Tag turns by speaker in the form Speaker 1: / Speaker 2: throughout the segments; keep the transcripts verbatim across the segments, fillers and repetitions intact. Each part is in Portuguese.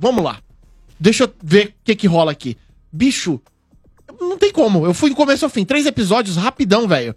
Speaker 1: vamos lá. Deixa eu ver o que que rola aqui. Bicho, não tem como. Eu fui do começo ao fim. Três episódios, rapidão, velho.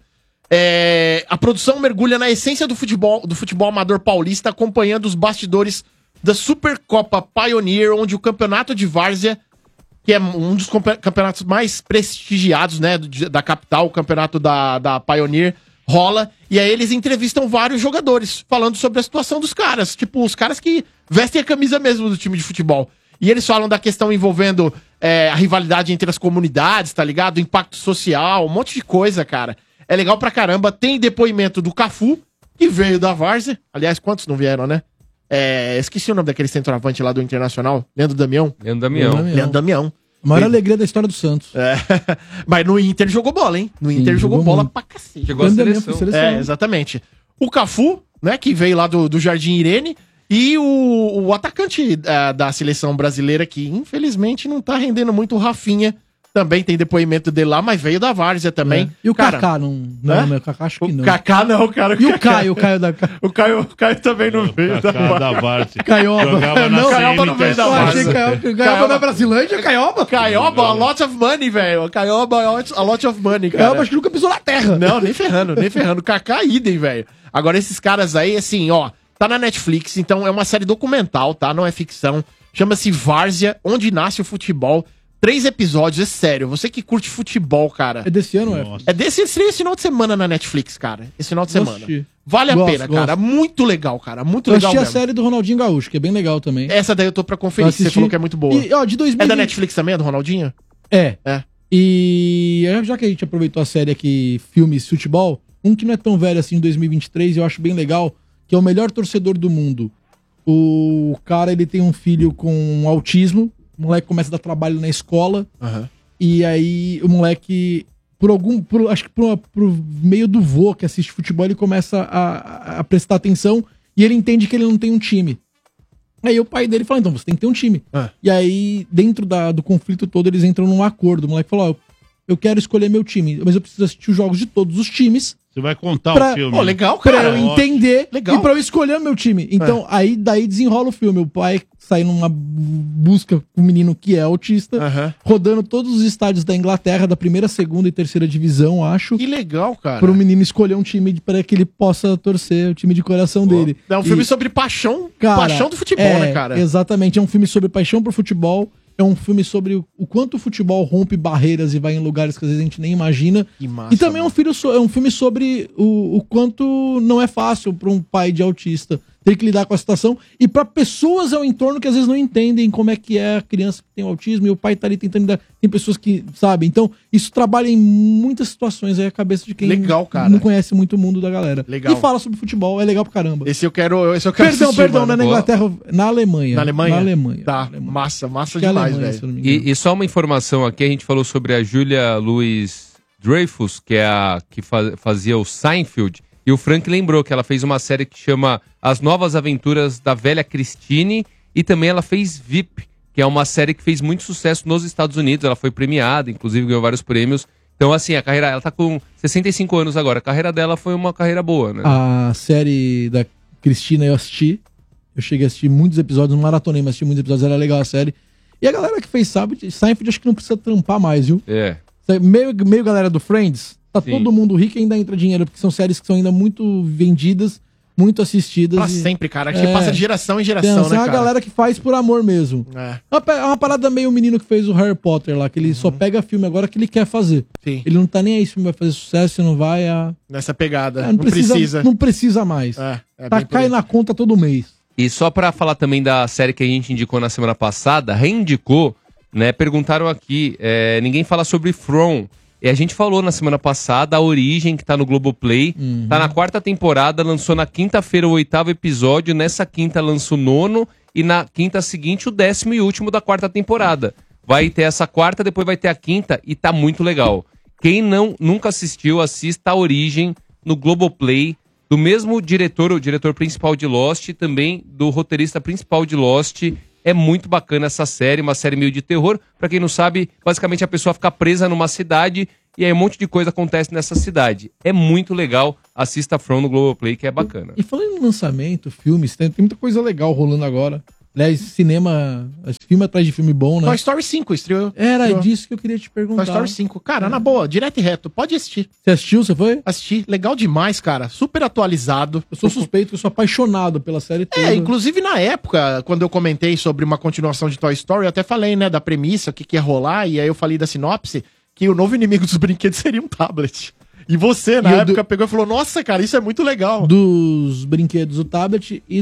Speaker 1: É, a produção mergulha na essência do futebol, do futebol amador paulista, acompanhando os bastidores da Supercopa Pioneer, onde o campeonato de várzea, que é um dos campeonatos mais prestigiados, né, da capital, o campeonato da, da Pioneer, rola. E aí eles entrevistam vários jogadores, falando sobre a situação dos caras. Tipo, os caras que vestem a camisa mesmo do time de futebol. E eles falam da questão envolvendo é, a rivalidade entre as comunidades, tá ligado? O impacto social, um monte de coisa, cara. É legal pra caramba. Tem depoimento do Cafu, que veio da várzea. Aliás, quantos não vieram, né? É, esqueci o nome daquele centroavante lá do Internacional. Leandro Damião.
Speaker 2: Leandro Damião.
Speaker 1: Leandro Damião. Leandro Damião.
Speaker 3: A maior alegria da história do Santos.
Speaker 1: É. Mas no Inter ele jogou bola, hein? No Inter ele jogou, jogou bola muito. Pra cacete.
Speaker 2: Chegou a seleção.
Speaker 1: seleção. É, exatamente. O Cafu, né, que veio lá do, do Jardim Irene, e o, o atacante uh, da seleção brasileira, que infelizmente não tá rendendo muito, o Rafinha. Também tem depoimento dele lá, mas veio da várzea também.
Speaker 3: É. E o cara, Kaká não... Não, meu, o Kaká acho que
Speaker 1: o
Speaker 3: não.
Speaker 1: O Kaká não, cara.
Speaker 3: E o Caio, o Caio da...
Speaker 1: O Caio, o Caio também não, não veio da várzea.
Speaker 4: da várzea.
Speaker 3: Caioba.
Speaker 4: Não,
Speaker 1: Caioba não veio da várzea.
Speaker 3: Caioba, Caioba da Brasilândia, Caioba?
Speaker 1: Caioba, a lot of money, velho. Caioba, a lot of money, cara.
Speaker 3: Caioba acho que nunca pisou na terra.
Speaker 1: Não, nem ferrando, nem ferrando. Kaká, idem, velho. Agora esses caras aí, assim, ó, tá na Netflix, então é uma série documental, tá? Não é ficção. Chama-se Várzea, Onde Nasce o Futebol. Três episódios, é sério. Você que curte futebol, cara.
Speaker 3: É desse ano, é?
Speaker 1: É desse esse final de semana na Netflix, cara. Esse final de semana.
Speaker 3: Gosto.
Speaker 1: Vale a
Speaker 3: Gosto,
Speaker 1: pena,
Speaker 3: gosto.
Speaker 1: cara. Muito legal, cara. Muito
Speaker 3: Eu
Speaker 1: legal
Speaker 3: assisti
Speaker 1: mesmo.
Speaker 3: a série do Ronaldinho Gaúcho, que é bem legal também.
Speaker 1: Essa daí eu tô pra conferir,
Speaker 3: Assisti...
Speaker 1: você falou que é muito boa.
Speaker 3: E, ó, de dois mil e vinte...
Speaker 1: É da Netflix também, é do Ronaldinho?
Speaker 3: É.
Speaker 1: É.
Speaker 3: E já que a gente aproveitou a série aqui, filmes, futebol, um que não é tão velho assim, em dois mil e vinte e três, eu acho bem legal, que é o melhor torcedor do mundo. O cara, ele tem um filho com autismo, o moleque começa a dar trabalho na escola,
Speaker 1: uhum.
Speaker 3: E aí o moleque, por algum, por, acho que por, por meio do vô que assiste futebol, ele começa a, a prestar atenção e ele entende que ele não tem um time. Aí o pai dele fala, então você tem que ter um time.
Speaker 1: Ah.
Speaker 3: E aí, dentro da, do conflito todo, eles entram num acordo. O moleque falou, ó, eu quero escolher meu time, mas eu preciso assistir os jogos de todos os times.
Speaker 4: Você vai contar
Speaker 3: pra,
Speaker 4: o filme.
Speaker 1: Pô, legal, cara.
Speaker 3: Pra eu entender
Speaker 1: legal.
Speaker 3: e pra eu escolher o meu time. Então, é. aí daí desenrola o filme. O pai sai numa busca com um menino que é autista,
Speaker 1: uhum.
Speaker 3: rodando todos os estádios da Inglaterra, da primeira, segunda e terceira divisão, acho.
Speaker 1: Que legal, cara.
Speaker 3: Para o menino escolher um time para que ele possa torcer, o time de coração Pô. dele.
Speaker 1: É um filme e, sobre paixão,
Speaker 3: cara,
Speaker 1: paixão do futebol,
Speaker 3: é,
Speaker 1: né, cara?
Speaker 3: Exatamente. É um filme sobre paixão pro futebol. É um filme sobre o, o quanto o futebol rompe barreiras e vai em lugares que às vezes a gente nem imagina.
Speaker 1: Que massa,
Speaker 3: e também é um, filho, é um filme sobre o, o quanto não é fácil para um pai de autista ter que lidar com a situação. E para pessoas ao entorno que às vezes não entendem como é que é a criança que tem autismo e o pai tá ali tentando lidar. Tem pessoas que, sabe? Então, isso trabalha em muitas situações aí a cabeça de quem
Speaker 1: legal, cara.
Speaker 3: não conhece muito o mundo da galera.
Speaker 1: Legal.
Speaker 3: E fala sobre futebol, é legal pra caramba.
Speaker 1: Esse eu quero, esse eu quero
Speaker 3: Perdão,
Speaker 1: assistir,
Speaker 3: perdão,
Speaker 1: mano.
Speaker 3: não é na Inglaterra, na Alemanha.
Speaker 1: Na Alemanha?
Speaker 3: Na Alemanha.
Speaker 1: Tá,
Speaker 3: na Alemanha.
Speaker 1: massa, massa
Speaker 3: Acho que é
Speaker 1: demais,
Speaker 3: Alemanha, se eu
Speaker 1: velho.
Speaker 3: não me engano.
Speaker 2: E, e só uma informação aqui, a gente falou sobre a Julia Louis-Dreyfus, que é a que fa- fazia o Seinfeld, e o Frank lembrou que ela fez uma série que chama As Novas Aventuras da Velha Christine, e também ela fez V I P, que é uma série que fez muito sucesso nos Estados Unidos, ela foi premiada, inclusive ganhou vários prêmios. Então, assim, a carreira, ela tá com sessenta e cinco anos agora, a carreira dela foi uma carreira boa, né?
Speaker 3: A série da Cristina eu assisti, eu cheguei a assistir muitos episódios, não maratonei, mas assisti muitos episódios, era legal a série. E a galera que fez Seinfeld, Seinfeld acho que não precisa trampar mais, viu?
Speaker 2: É.
Speaker 3: Meio, meio galera do Friends, tá
Speaker 2: Sim.
Speaker 3: todo mundo rico e ainda entra dinheiro, porque são séries que são ainda muito vendidas, muito assistidas.
Speaker 1: Pra
Speaker 3: e,
Speaker 1: sempre, cara. Acho
Speaker 3: é,
Speaker 1: que passa de geração em geração,
Speaker 3: tem,
Speaker 1: né,
Speaker 3: é uma
Speaker 1: cara?
Speaker 3: galera que faz por amor mesmo.
Speaker 1: É.
Speaker 3: É uma, é uma parada meio o menino que fez o Harry Potter lá, que ele uhum. só pega filme agora que ele quer fazer.
Speaker 1: Sim.
Speaker 3: Ele não tá nem aí se o filme vai fazer sucesso, se não vai. A...
Speaker 1: Nessa pegada.
Speaker 3: É,
Speaker 1: não,
Speaker 3: não, precisa,
Speaker 1: precisa.
Speaker 3: não precisa mais.
Speaker 1: É, é
Speaker 3: tá
Speaker 1: bem por
Speaker 3: cai
Speaker 1: aí.
Speaker 3: na conta todo mês.
Speaker 2: E só pra falar também da série que a gente indicou na semana passada, reindicou, né? Perguntaram aqui, é, ninguém fala sobre From. E a gente falou na semana passada a Origem, que tá no Globoplay.
Speaker 3: Uhum.
Speaker 2: Tá na quarta temporada, lançou na quinta-feira o oitavo episódio. Nessa quinta lança o nono. E na quinta seguinte o décimo e último da quarta temporada. Vai ter essa quarta, depois vai ter a quinta e tá muito legal. Quem não nunca assistiu, assista a Origem no Globoplay. Do mesmo diretor, o diretor principal de Lost, e também do roteirista principal de Lost. É muito bacana essa série, uma série meio de terror. Pra quem não sabe, basicamente a pessoa fica presa numa cidade e aí um monte de coisa acontece nessa cidade. É muito legal. Assista From no Globoplay, que é bacana.
Speaker 3: E falando em lançamento, filmes, tem, tem muita coisa legal rolando agora. Aliás, cinema, filme atrás de filme bom, né?
Speaker 1: Toy Story cinco estreou.
Speaker 3: Era
Speaker 1: estreou.
Speaker 3: disso que eu queria te perguntar.
Speaker 1: Toy Story cinco. Cara, na boa, direto e reto. Pode assistir.
Speaker 3: Você assistiu, você foi?
Speaker 1: Assisti. Legal demais, cara. Super atualizado.
Speaker 3: Eu sou suspeito, eu sou apaixonado pela série toda.
Speaker 1: É, inclusive na época, quando eu comentei sobre uma continuação de Toy Story, eu até falei, né, da premissa, o que, que ia rolar, e aí eu falei da sinopse, que o novo inimigo dos brinquedos seria um tablet. E você, na
Speaker 3: E o
Speaker 1: época,
Speaker 3: do-
Speaker 1: pegou e falou, nossa, cara, isso é muito legal.
Speaker 3: Dos brinquedos, o tablet e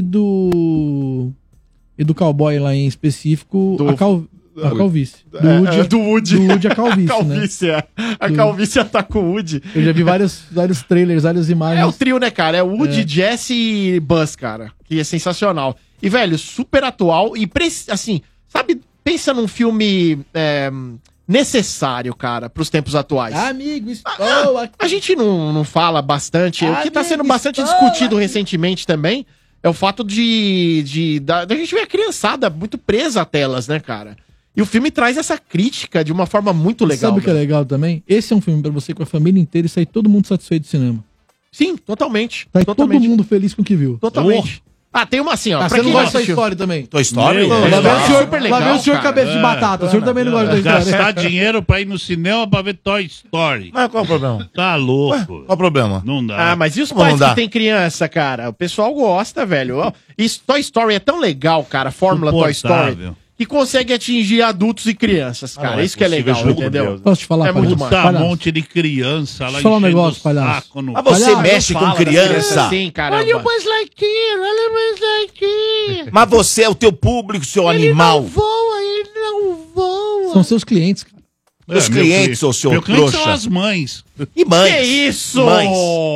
Speaker 3: do... E do cowboy lá em específico,
Speaker 1: Do-
Speaker 3: a, cal... a calvície. Do
Speaker 1: É,
Speaker 3: Woody,
Speaker 1: é, do Woody.
Speaker 3: do Woody a calvície,
Speaker 1: A
Speaker 3: né?
Speaker 1: calvície, é. A
Speaker 3: Do-
Speaker 1: calvície ataca o Woody.
Speaker 3: Eu já vi vários, vários trailers, várias imagens.
Speaker 1: É o trio, né, cara? É o Woody, Jesse e Buzz, cara. Que é sensacional. E, velho, super atual e, pre- assim, sabe, pensa num filme é, necessário, cara, pros tempos atuais.
Speaker 3: Amigo, estou
Speaker 1: Ah,
Speaker 3: aqui.
Speaker 1: a gente não, não fala bastante. O que tá
Speaker 3: Amigo,
Speaker 1: sendo bastante
Speaker 3: estou
Speaker 1: discutido
Speaker 3: aqui.
Speaker 1: recentemente também é o fato de, de da, da gente ver a criançada muito presa a telas, né, cara? E o filme traz essa crítica de uma forma muito legal.
Speaker 3: Sabe o que é
Speaker 1: velho.
Speaker 3: legal também? Esse é um filme pra você com a família inteira e sair todo mundo satisfeito do cinema.
Speaker 1: Sim, totalmente.
Speaker 3: Sai
Speaker 1: totalmente.
Speaker 3: todo mundo feliz com o que viu.
Speaker 1: Totalmente. Ah, tem uma assim, ó.
Speaker 3: Ah,
Speaker 1: pra
Speaker 3: você não
Speaker 1: quem
Speaker 3: gosta da
Speaker 1: assistiu-
Speaker 3: história também?
Speaker 4: Toy Story?
Speaker 5: Meu
Speaker 3: Lá
Speaker 5: Deus.
Speaker 3: vem o
Speaker 5: Legal,
Speaker 3: senhor,
Speaker 1: super
Speaker 3: lá vem o
Speaker 1: legal,
Speaker 3: senhor
Speaker 1: cara.
Speaker 3: cabeça de batata. O senhor também não gosta da história.
Speaker 5: Gastar dinheiro pra ir no cinema pra ver Toy Story.
Speaker 4: Mas qual o problema?
Speaker 5: Tá louco.
Speaker 4: Qual o problema?
Speaker 5: Não dá.
Speaker 1: Ah, mas e os
Speaker 4: Como
Speaker 1: pais
Speaker 4: não dá?
Speaker 1: que tem criança, cara? O pessoal gosta, velho. Ó, isso, Toy Story é tão legal, cara, a fórmula Toy Story,
Speaker 5: Insuportável.
Speaker 1: que consegue atingir adultos e crianças, cara.
Speaker 4: não é
Speaker 1: isso que é
Speaker 4: possível,
Speaker 1: legal,
Speaker 4: juro por
Speaker 1: entendeu?
Speaker 4: Deus.
Speaker 3: Posso te falar,
Speaker 1: É muito
Speaker 3: palhaço?
Speaker 1: mais.
Speaker 5: Tá um
Speaker 3: Palhaço.
Speaker 5: monte de criança lá
Speaker 3: Deixa eu falar um
Speaker 5: enchendo
Speaker 3: negócio,
Speaker 5: o
Speaker 3: palhaço.
Speaker 5: saco no...
Speaker 4: Mas você
Speaker 3: Palhaço,
Speaker 4: mexe
Speaker 1: Fala
Speaker 4: com
Speaker 1: das crianças
Speaker 4: criança.
Speaker 1: Sim, caramba.
Speaker 3: Olha o Buzz Lightyear, olha o Buzz Lightyear.
Speaker 4: Mas você é o teu público, seu animal.
Speaker 3: voa, ele não voa. São seus clientes, cara.
Speaker 4: Os
Speaker 5: É, meu
Speaker 4: clientes,
Speaker 5: filho-
Speaker 4: ô seu
Speaker 5: Meu cliente são
Speaker 4: trouxa.
Speaker 5: as mães.
Speaker 4: E mães.
Speaker 1: Que isso?
Speaker 4: Mães.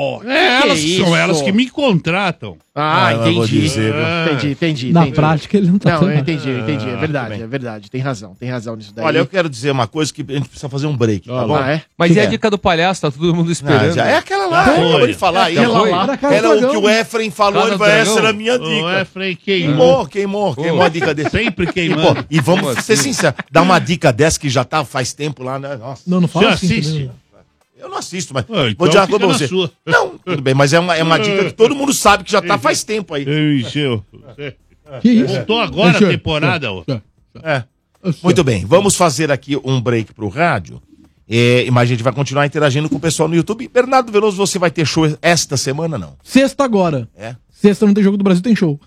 Speaker 5: É,
Speaker 1: Que
Speaker 5: elas
Speaker 1: isso?
Speaker 5: são elas que me contratam.
Speaker 1: Ah,
Speaker 4: Ah, eu vou
Speaker 1: entendi.
Speaker 4: dizer, viu?
Speaker 1: Entendi, entendi.
Speaker 3: Na
Speaker 1: entendi.
Speaker 3: prática, ele não tá
Speaker 1: Não,
Speaker 3: tendo
Speaker 1: eu
Speaker 3: nada.
Speaker 1: entendi, eu entendi. É
Speaker 4: Ah,
Speaker 1: verdade,
Speaker 4: tudo bem.
Speaker 1: é verdade. Tem razão, tem razão nisso daí.
Speaker 4: Olha, eu quero dizer uma coisa que a gente precisa fazer um break, tá bom?
Speaker 1: Ah, é?
Speaker 2: Mas
Speaker 4: Que
Speaker 2: e a
Speaker 4: é?
Speaker 2: dica do palhaço? Tá todo mundo
Speaker 4: Ah,
Speaker 2: esperando.
Speaker 4: já é aquela lá,
Speaker 5: Já
Speaker 4: eu
Speaker 5: foi.
Speaker 4: acabei de falar aí.
Speaker 1: Aquela
Speaker 4: Foi.
Speaker 1: lá.
Speaker 3: Era a Casa
Speaker 4: Era
Speaker 3: do
Speaker 4: o que
Speaker 3: Dragão.
Speaker 4: o Efraim falou,
Speaker 2: Casa
Speaker 4: ele
Speaker 2: do
Speaker 4: vai, essa
Speaker 2: Dragão.
Speaker 4: era a minha
Speaker 5: O
Speaker 4: dica.
Speaker 5: Efraim queimou.
Speaker 4: Queimou, queimou, queimou a dica dele.
Speaker 5: Sempre
Speaker 4: E, pô,
Speaker 5: queimando.
Speaker 4: e vamos
Speaker 2: Como
Speaker 4: ser
Speaker 2: assim?
Speaker 4: sinceros, dar uma dica dessa que já tá faz tempo lá, né? Nossa,
Speaker 3: Não, não
Speaker 5: Você
Speaker 3: fala assim.
Speaker 5: assiste?
Speaker 3: entendeu?
Speaker 4: eu não assisto, mas
Speaker 5: Ah, então
Speaker 4: vou dizer uma
Speaker 5: fica
Speaker 4: coisa pra
Speaker 5: na
Speaker 4: você.
Speaker 5: sua.
Speaker 4: Não, tudo bem, mas é uma, é uma dica que todo mundo sabe que já tá faz tempo aí.
Speaker 5: Eu encheu.
Speaker 3: Que isso?
Speaker 5: Voltou agora a
Speaker 3: Senhor,
Speaker 5: temporada, ó.
Speaker 3: senhor,
Speaker 4: É.
Speaker 3: senhor.
Speaker 4: Muito bem, vamos fazer aqui um break pro rádio. É, mas a gente vai continuar interagindo com o pessoal no YouTube. Bernardo Veloso, você vai ter show esta semana, não?
Speaker 3: Sexta agora.
Speaker 4: É?
Speaker 3: Sexta não tem jogo do Brasil, tem show.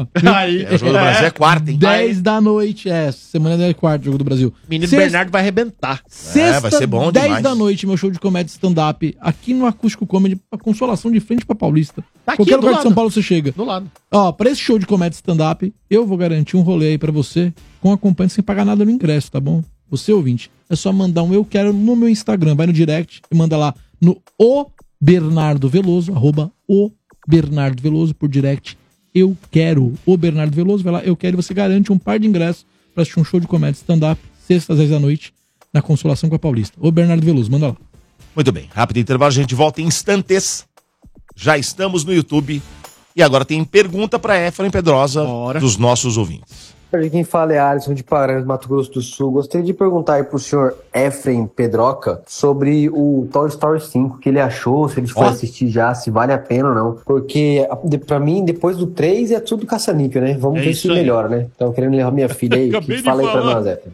Speaker 1: Aí,
Speaker 4: É, o jogo do Brasil é quarta, hein?
Speaker 3: dez da noite, é. Semana é quarta, jogo do Brasil.
Speaker 1: Menino
Speaker 3: Sexta-
Speaker 1: Bernardo vai arrebentar.
Speaker 3: Sexta,
Speaker 4: É, vai ser bom
Speaker 3: dez
Speaker 4: demais.
Speaker 3: da noite, meu show de comédia stand-up, aqui no Acústico Comedy, pra consolação de frente pra Paulista.
Speaker 1: Tá aqui
Speaker 3: Qualquer
Speaker 1: do
Speaker 3: lugar de
Speaker 1: lado.
Speaker 3: São Paulo você chega.
Speaker 1: Do lado.
Speaker 3: Ó, pra esse show de comédia stand-up, eu vou garantir um rolê aí pra você, com acompanhante sem pagar nada no ingresso, tá bom? Você ouvinte, é só mandar um eu quero no meu Instagram, vai no direct e manda lá no o Bernardo Veloso, arroba o Bernardo Veloso por direct. Eu quero o Bernardo Veloso, vai lá, eu quero e você garante um par de ingressos pra assistir um show de comédia stand-up, sexta às dez da noite, na Consolação com a Paulista. Ô Bernardo Veloso, manda lá.
Speaker 4: Muito bem, rápido intervalo, a gente volta em instantes. Já estamos no YouTube. E agora tem pergunta para Efraim Pedrosa
Speaker 1: Bora.
Speaker 4: dos nossos ouvintes.
Speaker 6: Oi, quem fala é Alisson de Paranhos, Mato Grosso do Sul. Gostaria de perguntar aí pro senhor Efraim Pedroca sobre o Toy Story cinco, o que ele achou, se ele foi
Speaker 4: Ó.
Speaker 6: assistir já, se vale a pena ou não. Porque, a- de- pra mim, depois do três é tudo caça-níquel, né? Vamos
Speaker 5: É
Speaker 6: ver
Speaker 5: isso
Speaker 6: se
Speaker 5: aí.
Speaker 6: melhora, né? Então, querendo levar minha filha aí,
Speaker 5: Acabei
Speaker 6: que
Speaker 5: de
Speaker 6: fala aí pra
Speaker 5: falar.
Speaker 6: nós, Efraim.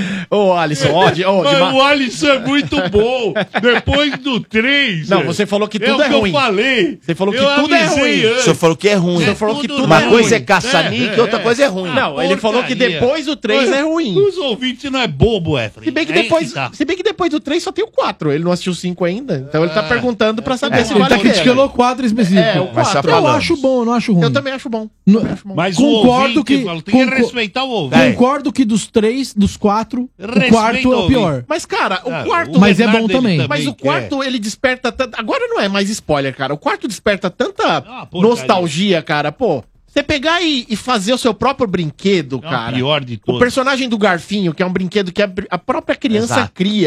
Speaker 1: Ô, Alisson, ó, de, ó, de
Speaker 5: Mas
Speaker 1: ma-
Speaker 5: o Alisson é muito bom. Depois do três.
Speaker 1: Não, você falou que tudo
Speaker 5: é
Speaker 1: é
Speaker 5: o que
Speaker 1: ruim.
Speaker 5: eu falei.
Speaker 1: Você falou que
Speaker 5: Eu
Speaker 1: tudo é
Speaker 5: avisei
Speaker 1: ruim.
Speaker 5: antes.
Speaker 4: O senhor falou que é ruim.
Speaker 1: O senhor falou que tudo
Speaker 4: Uma
Speaker 1: é
Speaker 4: coisa é
Speaker 1: ruim.
Speaker 4: caça-níquel,
Speaker 5: É,
Speaker 4: outra
Speaker 5: é.
Speaker 4: coisa é ruim.
Speaker 1: Não, ele falou que
Speaker 5: Porcaria.
Speaker 1: depois do três é ruim.
Speaker 5: Os ouvintes não é bobo, Efraim.
Speaker 1: Se bem que
Speaker 5: Aí
Speaker 1: depois,
Speaker 5: tá.
Speaker 1: se bem que depois do três só tem o quatro. Ele não assistiu o cinco ainda. Então ele tá perguntando pra saber
Speaker 3: É,
Speaker 1: se
Speaker 3: ele
Speaker 1: vale
Speaker 3: tá
Speaker 1: a pena.
Speaker 3: criticando o quadro específico.
Speaker 1: É, o
Speaker 4: Mas só
Speaker 1: quatro.
Speaker 3: Eu
Speaker 4: falamos.
Speaker 3: acho bom, eu não acho ruim.
Speaker 1: Eu também acho bom.
Speaker 3: No-
Speaker 1: Também acho bom.
Speaker 5: Mas
Speaker 3: Concordo
Speaker 5: o ouvinte
Speaker 3: que-
Speaker 5: fala, tem que
Speaker 3: concor-
Speaker 5: respeitar o ouvinte.
Speaker 4: É.
Speaker 3: Concordo que dos três, dos quatro,
Speaker 5: Respeita
Speaker 3: o quarto é
Speaker 5: o
Speaker 3: o
Speaker 5: ouvinte.
Speaker 3: pior.
Speaker 1: Mas, cara, o
Speaker 5: Ah,
Speaker 1: quarto...
Speaker 5: o
Speaker 3: Mas é
Speaker 5: Bernardo,
Speaker 3: bom
Speaker 5: ele
Speaker 3: também.
Speaker 1: Mas o
Speaker 5: quer.
Speaker 1: quarto, ele desperta tanta... Agora não é mais spoiler, cara. O quarto desperta tanta
Speaker 5: Ah, porcaria.
Speaker 1: nostalgia, cara. Pô, você pegar e, e fazer o seu próprio brinquedo,
Speaker 5: É o
Speaker 1: cara.
Speaker 5: pior de
Speaker 1: O
Speaker 5: todos.
Speaker 1: personagem do Garfinho, que é um brinquedo que a, a própria criança
Speaker 4: Exato.
Speaker 1: cria.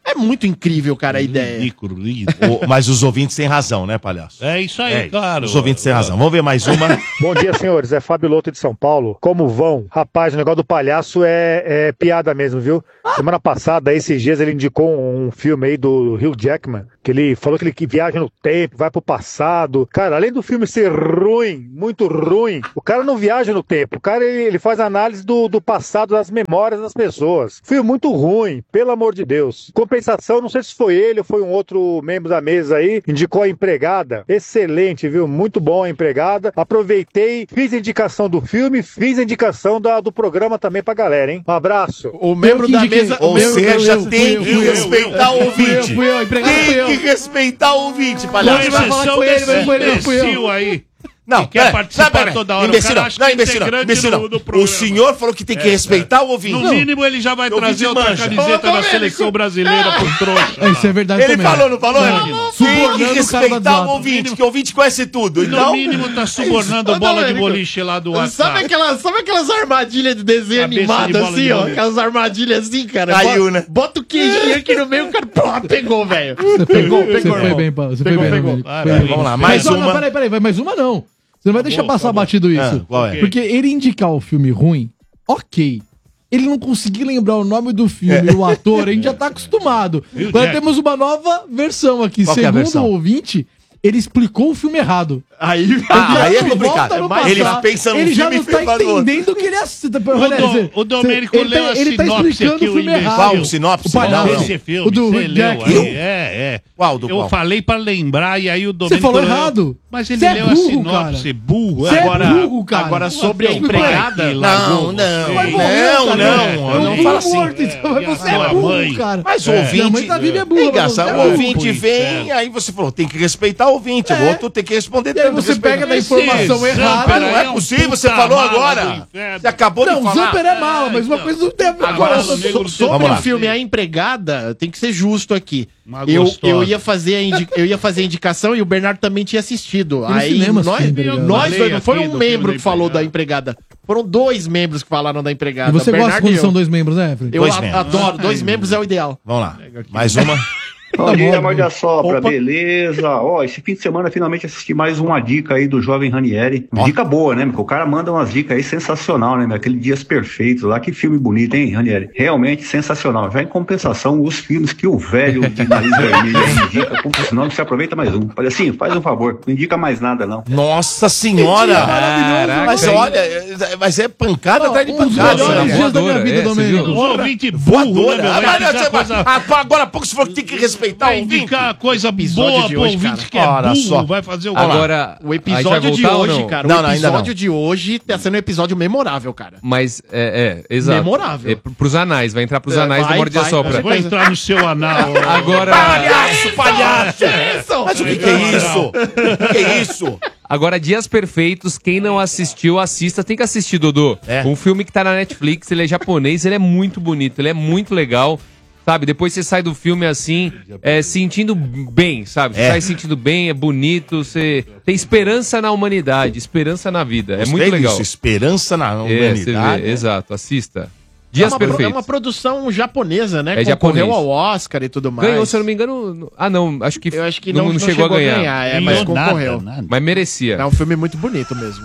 Speaker 1: É muito incrível, cara, a ideia.
Speaker 5: Ridículo, ridículo.
Speaker 4: O- mas os ouvintes têm razão, né, palhaço?
Speaker 5: É isso aí,
Speaker 4: É,
Speaker 5: claro.
Speaker 4: Os ouvintes têm razão. Vamos ver mais uma.
Speaker 7: Bom dia, senhores. É Fábio Loto de São Paulo. Como vão? Rapaz, o negócio do palhaço é, é piada mesmo, viu? Semana passada, esses dias, ele indicou um filme aí do Hugh Jackman, que ele falou que ele que viaja no tempo, vai pro passado. Cara, além do filme ser ruim, muito ruim, o cara não viaja no tempo. O cara, ele, ele faz análise do, do passado, das memórias das pessoas. Filme muito ruim, pelo amor de Deus. Compensação, não sei se foi ele ou foi um outro membro da mesa aí, indicou a Empregada. Excelente, viu? Muito bom a Empregada. Aproveitei, fiz a indicação do filme, fiz a indicação da, do programa também pra galera, hein? Um abraço.
Speaker 1: O membro da mesa...
Speaker 4: Ou
Speaker 1: o membro-
Speaker 4: seja,
Speaker 1: eu- eu-
Speaker 4: tem
Speaker 1: eu-
Speaker 4: que
Speaker 1: eu- eu-
Speaker 4: respeitar o ouvinte.
Speaker 3: Fui eu, empregado fui
Speaker 4: Tem
Speaker 3: eu.
Speaker 4: que respeitar o ouvinte,
Speaker 5: Com
Speaker 4: palhaço.
Speaker 3: vai falar que
Speaker 5: exceção
Speaker 3: foi ele,
Speaker 5: desse
Speaker 3: mas foi ele, não fui eu.
Speaker 5: imbecil aí.
Speaker 4: Não,
Speaker 5: que quer
Speaker 4: pera,
Speaker 5: participar
Speaker 4: pera,
Speaker 5: toda hora.
Speaker 4: Imbecil
Speaker 5: O cara
Speaker 4: não,
Speaker 5: acha
Speaker 4: não,
Speaker 5: que é
Speaker 4: imbecil não,
Speaker 5: integrante
Speaker 4: imbecil
Speaker 5: do-
Speaker 4: não.
Speaker 5: do
Speaker 4: O
Speaker 5: programa.
Speaker 4: senhor falou que tem que
Speaker 5: É,
Speaker 4: respeitar o ouvinte.
Speaker 5: No mínimo, ele já vai
Speaker 4: Eu
Speaker 5: trazer
Speaker 4: vi de
Speaker 5: outra
Speaker 4: mancha.
Speaker 5: camiseta
Speaker 1: Ô,
Speaker 5: da
Speaker 1: Domênico.
Speaker 5: seleção brasileira pro trouxa.
Speaker 3: É, isso é verdade
Speaker 4: Ele
Speaker 3: também.
Speaker 4: falou, não falou?
Speaker 3: Não,
Speaker 4: Tem
Speaker 3: não.
Speaker 4: que
Speaker 3: Subornando o cara da
Speaker 4: respeitar
Speaker 3: Zota.
Speaker 4: o ouvinte, que o ouvinte conhece tudo.
Speaker 5: No
Speaker 4: Então,
Speaker 5: mínimo, tá subornando
Speaker 1: Ô,
Speaker 5: bola de
Speaker 1: Domênico,
Speaker 5: boliche lá do
Speaker 1: Sabe
Speaker 5: WhatsApp.
Speaker 1: aquelas, sabe aquelas armadilhas de desenho
Speaker 5: Cabeça de
Speaker 1: animado
Speaker 5: bola
Speaker 1: assim,
Speaker 5: de
Speaker 1: ó?
Speaker 5: boliche.
Speaker 1: Aquelas armadilhas assim, cara.
Speaker 4: Caiu,
Speaker 1: bota,
Speaker 4: né?
Speaker 1: Bota o queijinho aqui no meio, o cara pô, pegou, velho.
Speaker 3: Você
Speaker 1: Pegou,
Speaker 3: Você
Speaker 1: pegou,
Speaker 3: foi
Speaker 1: irmão.
Speaker 3: bem, Paulo. Você
Speaker 1: Pegou,
Speaker 3: foi bem,
Speaker 1: pegou.
Speaker 3: Domênico.
Speaker 5: Vai,
Speaker 3: Foi
Speaker 5: vai,
Speaker 3: bem.
Speaker 4: vamos lá,
Speaker 3: Mas
Speaker 4: mais
Speaker 3: não,
Speaker 4: uma.
Speaker 3: não, peraí, peraí, vai mais uma não. Você não vai deixar
Speaker 5: Acabou,
Speaker 3: passar
Speaker 5: acabou.
Speaker 3: batido isso.
Speaker 4: Ah, qual é?
Speaker 3: Porque ele indicar o filme ruim, ok. Ele não conseguir lembrar o nome do filme, o ator, a gente já tá acostumado.
Speaker 5: Hugh
Speaker 3: Agora
Speaker 5: Jackman.
Speaker 3: temos uma nova versão aqui.
Speaker 4: Qual que é a
Speaker 3: Segundo
Speaker 4: versão?
Speaker 3: o ouvinte, ele explicou o filme errado.
Speaker 1: Aí,
Speaker 4: Ah, aí é
Speaker 3: Ele
Speaker 4: complicado.
Speaker 3: volta no
Speaker 4: Mas ele
Speaker 3: passado,
Speaker 4: pensa num
Speaker 3: ele já
Speaker 4: filme
Speaker 3: não
Speaker 4: e
Speaker 3: tá
Speaker 4: faz no outro.
Speaker 3: entendendo o que ele assiste.
Speaker 5: O, o Domênico
Speaker 3: ele
Speaker 5: leu
Speaker 3: tá,
Speaker 5: a
Speaker 3: ele tá
Speaker 5: sinopse
Speaker 3: explicando
Speaker 5: aqui,
Speaker 3: o filme
Speaker 5: imbecil.
Speaker 3: errado.
Speaker 4: Qual? Sinopse?
Speaker 3: O palhaço.
Speaker 4: Não, não.
Speaker 5: Esse filme,
Speaker 3: O do
Speaker 5: você
Speaker 3: Hugh
Speaker 5: leu
Speaker 3: Jackman.
Speaker 5: aí. É, é.
Speaker 4: Qual do
Speaker 5: Eu
Speaker 4: qual?
Speaker 5: falei pra lembrar e aí o Domênico...
Speaker 3: Você falou
Speaker 5: leu.
Speaker 3: errado.
Speaker 5: Mas ele
Speaker 3: Você é
Speaker 5: leu
Speaker 3: burro,
Speaker 5: a sinopse,
Speaker 3: cara.
Speaker 5: burro.
Speaker 3: Você é
Speaker 5: Agora,
Speaker 3: burro, cara.
Speaker 1: agora sobre a
Speaker 5: Seu
Speaker 1: empregada...
Speaker 5: pai que
Speaker 4: Não,
Speaker 5: largou
Speaker 4: não.
Speaker 5: você.
Speaker 3: Vai morrer,
Speaker 4: Não,
Speaker 3: cara.
Speaker 4: não,
Speaker 3: Eu
Speaker 4: não
Speaker 3: vi
Speaker 4: fala assim.
Speaker 3: morto, então, mas
Speaker 5: E a
Speaker 3: você é
Speaker 5: sua
Speaker 3: burro,
Speaker 5: mãe?
Speaker 3: cara.
Speaker 4: Mas o
Speaker 5: É.
Speaker 3: Minha mãe
Speaker 4: ouvinte...
Speaker 3: tá viva é
Speaker 4: É
Speaker 3: burra.
Speaker 4: engraçado,
Speaker 3: mas
Speaker 4: o
Speaker 3: você é burro.
Speaker 4: ouvinte vem,
Speaker 5: inferno.
Speaker 4: aí você falou, tem que respeitar o ouvinte,
Speaker 3: É.
Speaker 4: o outro tem que responder.
Speaker 3: E aí
Speaker 4: tem que
Speaker 3: você
Speaker 4: respeitar.
Speaker 3: pega da informação
Speaker 5: Esse
Speaker 3: errada.
Speaker 5: Zamper
Speaker 4: Não
Speaker 5: aí
Speaker 4: é
Speaker 5: um
Speaker 4: possível, você
Speaker 5: puta
Speaker 4: falou
Speaker 5: mala do
Speaker 4: agora.
Speaker 5: inferno.
Speaker 4: Você acabou
Speaker 3: Não,
Speaker 4: de
Speaker 3: o
Speaker 4: falar.
Speaker 3: Zamper é mala, mas uma coisa não tem a ver com a
Speaker 5: Agora,
Speaker 3: outra.
Speaker 5: o negro
Speaker 1: Sobre
Speaker 4: Vamos
Speaker 1: o
Speaker 4: lá.
Speaker 1: filme A Empregada, tem que ser justo aqui.
Speaker 5: Uma
Speaker 1: Eu,
Speaker 5: gostosa.
Speaker 1: eu, ia fazer a indi- eu ia fazer a indicação e o Bernardo também tinha assistido.
Speaker 3: no
Speaker 1: Aí
Speaker 3: cinema
Speaker 1: nós,
Speaker 3: assistindo, Empregada.
Speaker 1: nós
Speaker 5: Falei
Speaker 1: dois, não foi
Speaker 5: aqui
Speaker 1: um
Speaker 5: do
Speaker 1: membro
Speaker 5: filme
Speaker 1: que
Speaker 5: da
Speaker 1: falou da
Speaker 5: Empregada.
Speaker 1: empregada. Foram dois membros que falaram da empregada.
Speaker 3: E você gosta
Speaker 1: Bernardo
Speaker 3: quando
Speaker 1: e eu.
Speaker 3: são dois membros, né, Fred?
Speaker 1: Eu
Speaker 4: Dois
Speaker 1: a-
Speaker 4: membros.
Speaker 1: adoro, dois membros é o ideal.
Speaker 4: Vamos lá, mais uma.
Speaker 8: Bom dia,
Speaker 3: bom,
Speaker 8: Morde a Sopra,
Speaker 1: Opa.
Speaker 8: beleza? Ó, esse fim de semana finalmente assisti mais uma dica aí do jovem Ranieri.
Speaker 4: Ó.
Speaker 8: Dica boa, né? Porque o cara manda umas dicas aí sensacional, né? Aquele Dias Perfeitos lá, que filme bonito, hein, Ranieri? Realmente sensacional. Já em compensação, os filmes que o velho de nariz vermelho indica, porque senão não se aproveita mais um. Olha assim, faz um favor, não indica mais nada, não.
Speaker 4: Nossa senhora!
Speaker 2: Caraca,
Speaker 4: Mas
Speaker 2: hein?
Speaker 4: olha, é- mas é pancada atrás de
Speaker 3: um dos
Speaker 4: pancada.
Speaker 3: melhores
Speaker 4: né?
Speaker 3: dias da minha
Speaker 2: Voadora,
Speaker 3: vida,
Speaker 2: é, você
Speaker 3: Domênico.
Speaker 2: viu?
Speaker 5: Os ouvintes burro, né,
Speaker 4: Voadora.
Speaker 5: meu?
Speaker 4: Ah,
Speaker 5: Vai
Speaker 4: mas
Speaker 5: indicar
Speaker 4: você-
Speaker 5: coisa...
Speaker 4: ah, agora há pouco você falou que tem que respeitar
Speaker 5: Vai
Speaker 4: o ouvinte.
Speaker 5: indicar coisa
Speaker 1: Episódio
Speaker 5: boa
Speaker 1: de
Speaker 5: pro
Speaker 1: hoje,
Speaker 5: ouvinte
Speaker 1: cara.
Speaker 5: que é
Speaker 4: Olha
Speaker 5: burro.
Speaker 4: só.
Speaker 5: Vai fazer o...
Speaker 2: Agora,
Speaker 1: O
Speaker 2: a gente vai
Speaker 1: episódio de
Speaker 2: voltar ou
Speaker 1: hoje,
Speaker 2: não?
Speaker 1: cara,
Speaker 4: Não,
Speaker 1: o
Speaker 4: não, ainda
Speaker 1: episódio
Speaker 4: não.
Speaker 1: de hoje tá sendo um episódio memorável, cara.
Speaker 2: Mas, é, é, exato.
Speaker 1: Memorável.
Speaker 2: É, pros anais, vai entrar pros
Speaker 1: É,
Speaker 2: anais do
Speaker 1: vai,
Speaker 2: Morde a
Speaker 1: vai.
Speaker 2: Sopra.
Speaker 5: Vou entrar no seu anal.
Speaker 2: Agora,
Speaker 4: Palhaço, palhaço! Mas o que, que é isso? O que, que é isso?
Speaker 2: agora, Dias Perfeitos, quem não assistiu, assista. Tem que assistir, Dodô.
Speaker 4: É.
Speaker 2: Um filme que tá na Netflix, ele é japonês, ele é muito bonito, ele é muito legal. Sabe, depois você sai do filme assim, é, sentindo bem, sabe? Você
Speaker 4: É.
Speaker 2: sai sentindo bem, é bonito, você tem esperança na humanidade, esperança na vida. É
Speaker 4: Gostei
Speaker 2: muito legal.
Speaker 4: disso, esperança na
Speaker 2: É, você
Speaker 4: humanidade.
Speaker 2: vê, exato, assista.
Speaker 1: É
Speaker 2: Dias
Speaker 1: uma, pro- é
Speaker 2: Perfeitos.
Speaker 1: uma produção japonesa, né?
Speaker 2: É
Speaker 1: Concorreu
Speaker 2: japonês.
Speaker 1: ao Oscar e tudo mais.
Speaker 2: Ganhou, se eu não me engano. no- Ah, não, acho que,
Speaker 1: Eu acho que não, não
Speaker 2: chegou, a ganhar.
Speaker 1: é, mas concorreu.
Speaker 2: Mas merecia.
Speaker 1: É um filme muito bonito mesmo.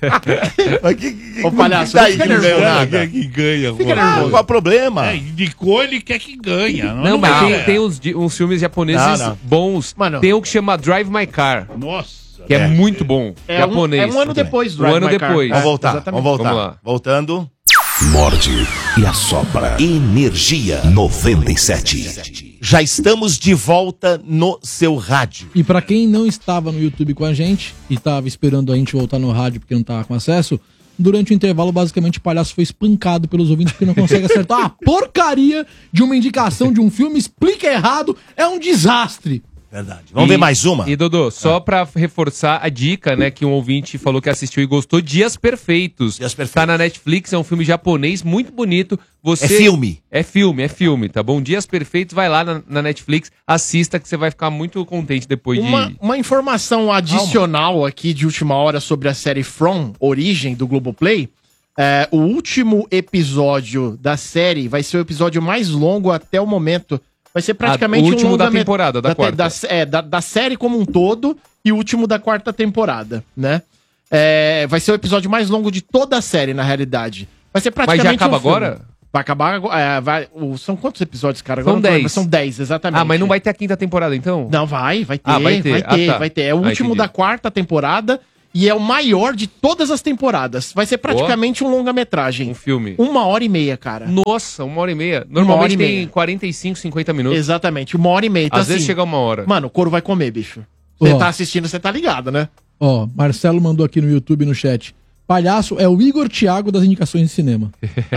Speaker 4: Mas que, que,
Speaker 1: Ô, palhaço,
Speaker 4: que daí
Speaker 1: não fica
Speaker 4: que não ganhou
Speaker 1: nervoso.
Speaker 4: nada?
Speaker 5: que ganha.
Speaker 1: Fica
Speaker 5: pô.
Speaker 4: Ah,
Speaker 1: nervoso.
Speaker 4: qual é o problema?
Speaker 5: É, indicou, ele quer que ganha.
Speaker 2: Não, mas
Speaker 5: não
Speaker 2: tem,
Speaker 5: é.
Speaker 2: tem uns, di- uns filmes japoneses
Speaker 4: Não, não.
Speaker 2: bons.
Speaker 1: Mano.
Speaker 2: Tem um que chama Drive My Car,
Speaker 5: Nossa.
Speaker 2: que é,
Speaker 4: É.
Speaker 2: muito bom.
Speaker 1: É, um,
Speaker 2: japonês.
Speaker 1: é um ano depois do
Speaker 2: Um ano
Speaker 1: Drive My Car.
Speaker 2: depois.
Speaker 1: É,
Speaker 4: Vamos voltar,
Speaker 1: exatamente.
Speaker 4: vamos voltar.
Speaker 2: Vamos lá.
Speaker 4: Voltando.
Speaker 9: Morde e assopra. Energia noventa e sete.
Speaker 4: Já estamos de volta no seu rádio.
Speaker 3: E pra quem não estava no YouTube com a gente e tava esperando a gente voltar no rádio porque não tava com acesso, durante o intervalo, basicamente, o palhaço foi espancado pelos ouvintes porque não consegue acertar a porcaria de uma indicação de um filme, explica errado, é um desastre.
Speaker 4: Verdade. Vamos
Speaker 2: E-
Speaker 4: ver mais uma?
Speaker 2: E, Dodô, só pra reforçar a dica, né, que um ouvinte falou que assistiu e gostou, Dias Perfeitos.
Speaker 4: Dias Perfeitos.
Speaker 2: Tá na Netflix, é um filme japonês muito bonito. Você...
Speaker 4: É filme?
Speaker 2: É filme, é filme, tá bom? Dias Perfeitos, vai lá na, na Netflix, assista que você vai ficar muito contente depois
Speaker 1: Uma,
Speaker 2: de...
Speaker 1: uma informação adicional aqui de última hora sobre a série From, Origem, do Globoplay. É, o último episódio da série vai ser o episódio mais longo até o momento, Vai ser praticamente
Speaker 2: Ah, o último
Speaker 1: longa
Speaker 2: da
Speaker 1: met-
Speaker 2: temporada, da
Speaker 1: te-
Speaker 2: quarta.
Speaker 1: Da, é, da, da série como um todo e o último da quarta temporada, né? É, vai ser o episódio mais longo de toda a série, na realidade. Vai ser
Speaker 2: Mas
Speaker 1: praticamente
Speaker 2: já acaba
Speaker 1: um filme.
Speaker 2: agora?
Speaker 1: Vai acabar agora. É, vai, o- são quantos episódios, cara? Agora
Speaker 2: São
Speaker 1: não tô lembrando,
Speaker 2: dez.
Speaker 1: São dez, exatamente.
Speaker 2: Ah, mas não vai ter a quinta temporada, então?
Speaker 1: Não, vai, vai ter,
Speaker 2: Ah, vai
Speaker 1: vai
Speaker 2: ter.
Speaker 1: ter,
Speaker 2: Ah, tá.
Speaker 1: vai ter. É o
Speaker 2: Ah,
Speaker 1: último
Speaker 2: entendi.
Speaker 1: da quarta temporada e é o maior de todas as temporadas. Vai ser praticamente um longa-metragem.
Speaker 2: Um filme.
Speaker 1: Uma hora e meia, cara.
Speaker 2: Nossa, uma hora e meia. Normalmente
Speaker 1: hora e
Speaker 2: tem
Speaker 1: meia.
Speaker 2: quarenta e cinco, cinquenta minutos.
Speaker 1: Exatamente, uma hora e meia. Então,
Speaker 2: Às vezes
Speaker 1: assim,
Speaker 2: chega uma hora.
Speaker 1: Mano, o couro vai comer, bicho. Você
Speaker 3: Ó.
Speaker 1: tá assistindo, você tá ligado, né?
Speaker 3: Ó, Marcelo mandou aqui no YouTube, no chat. Palhaço é o Igor Thiago das indicações de cinema.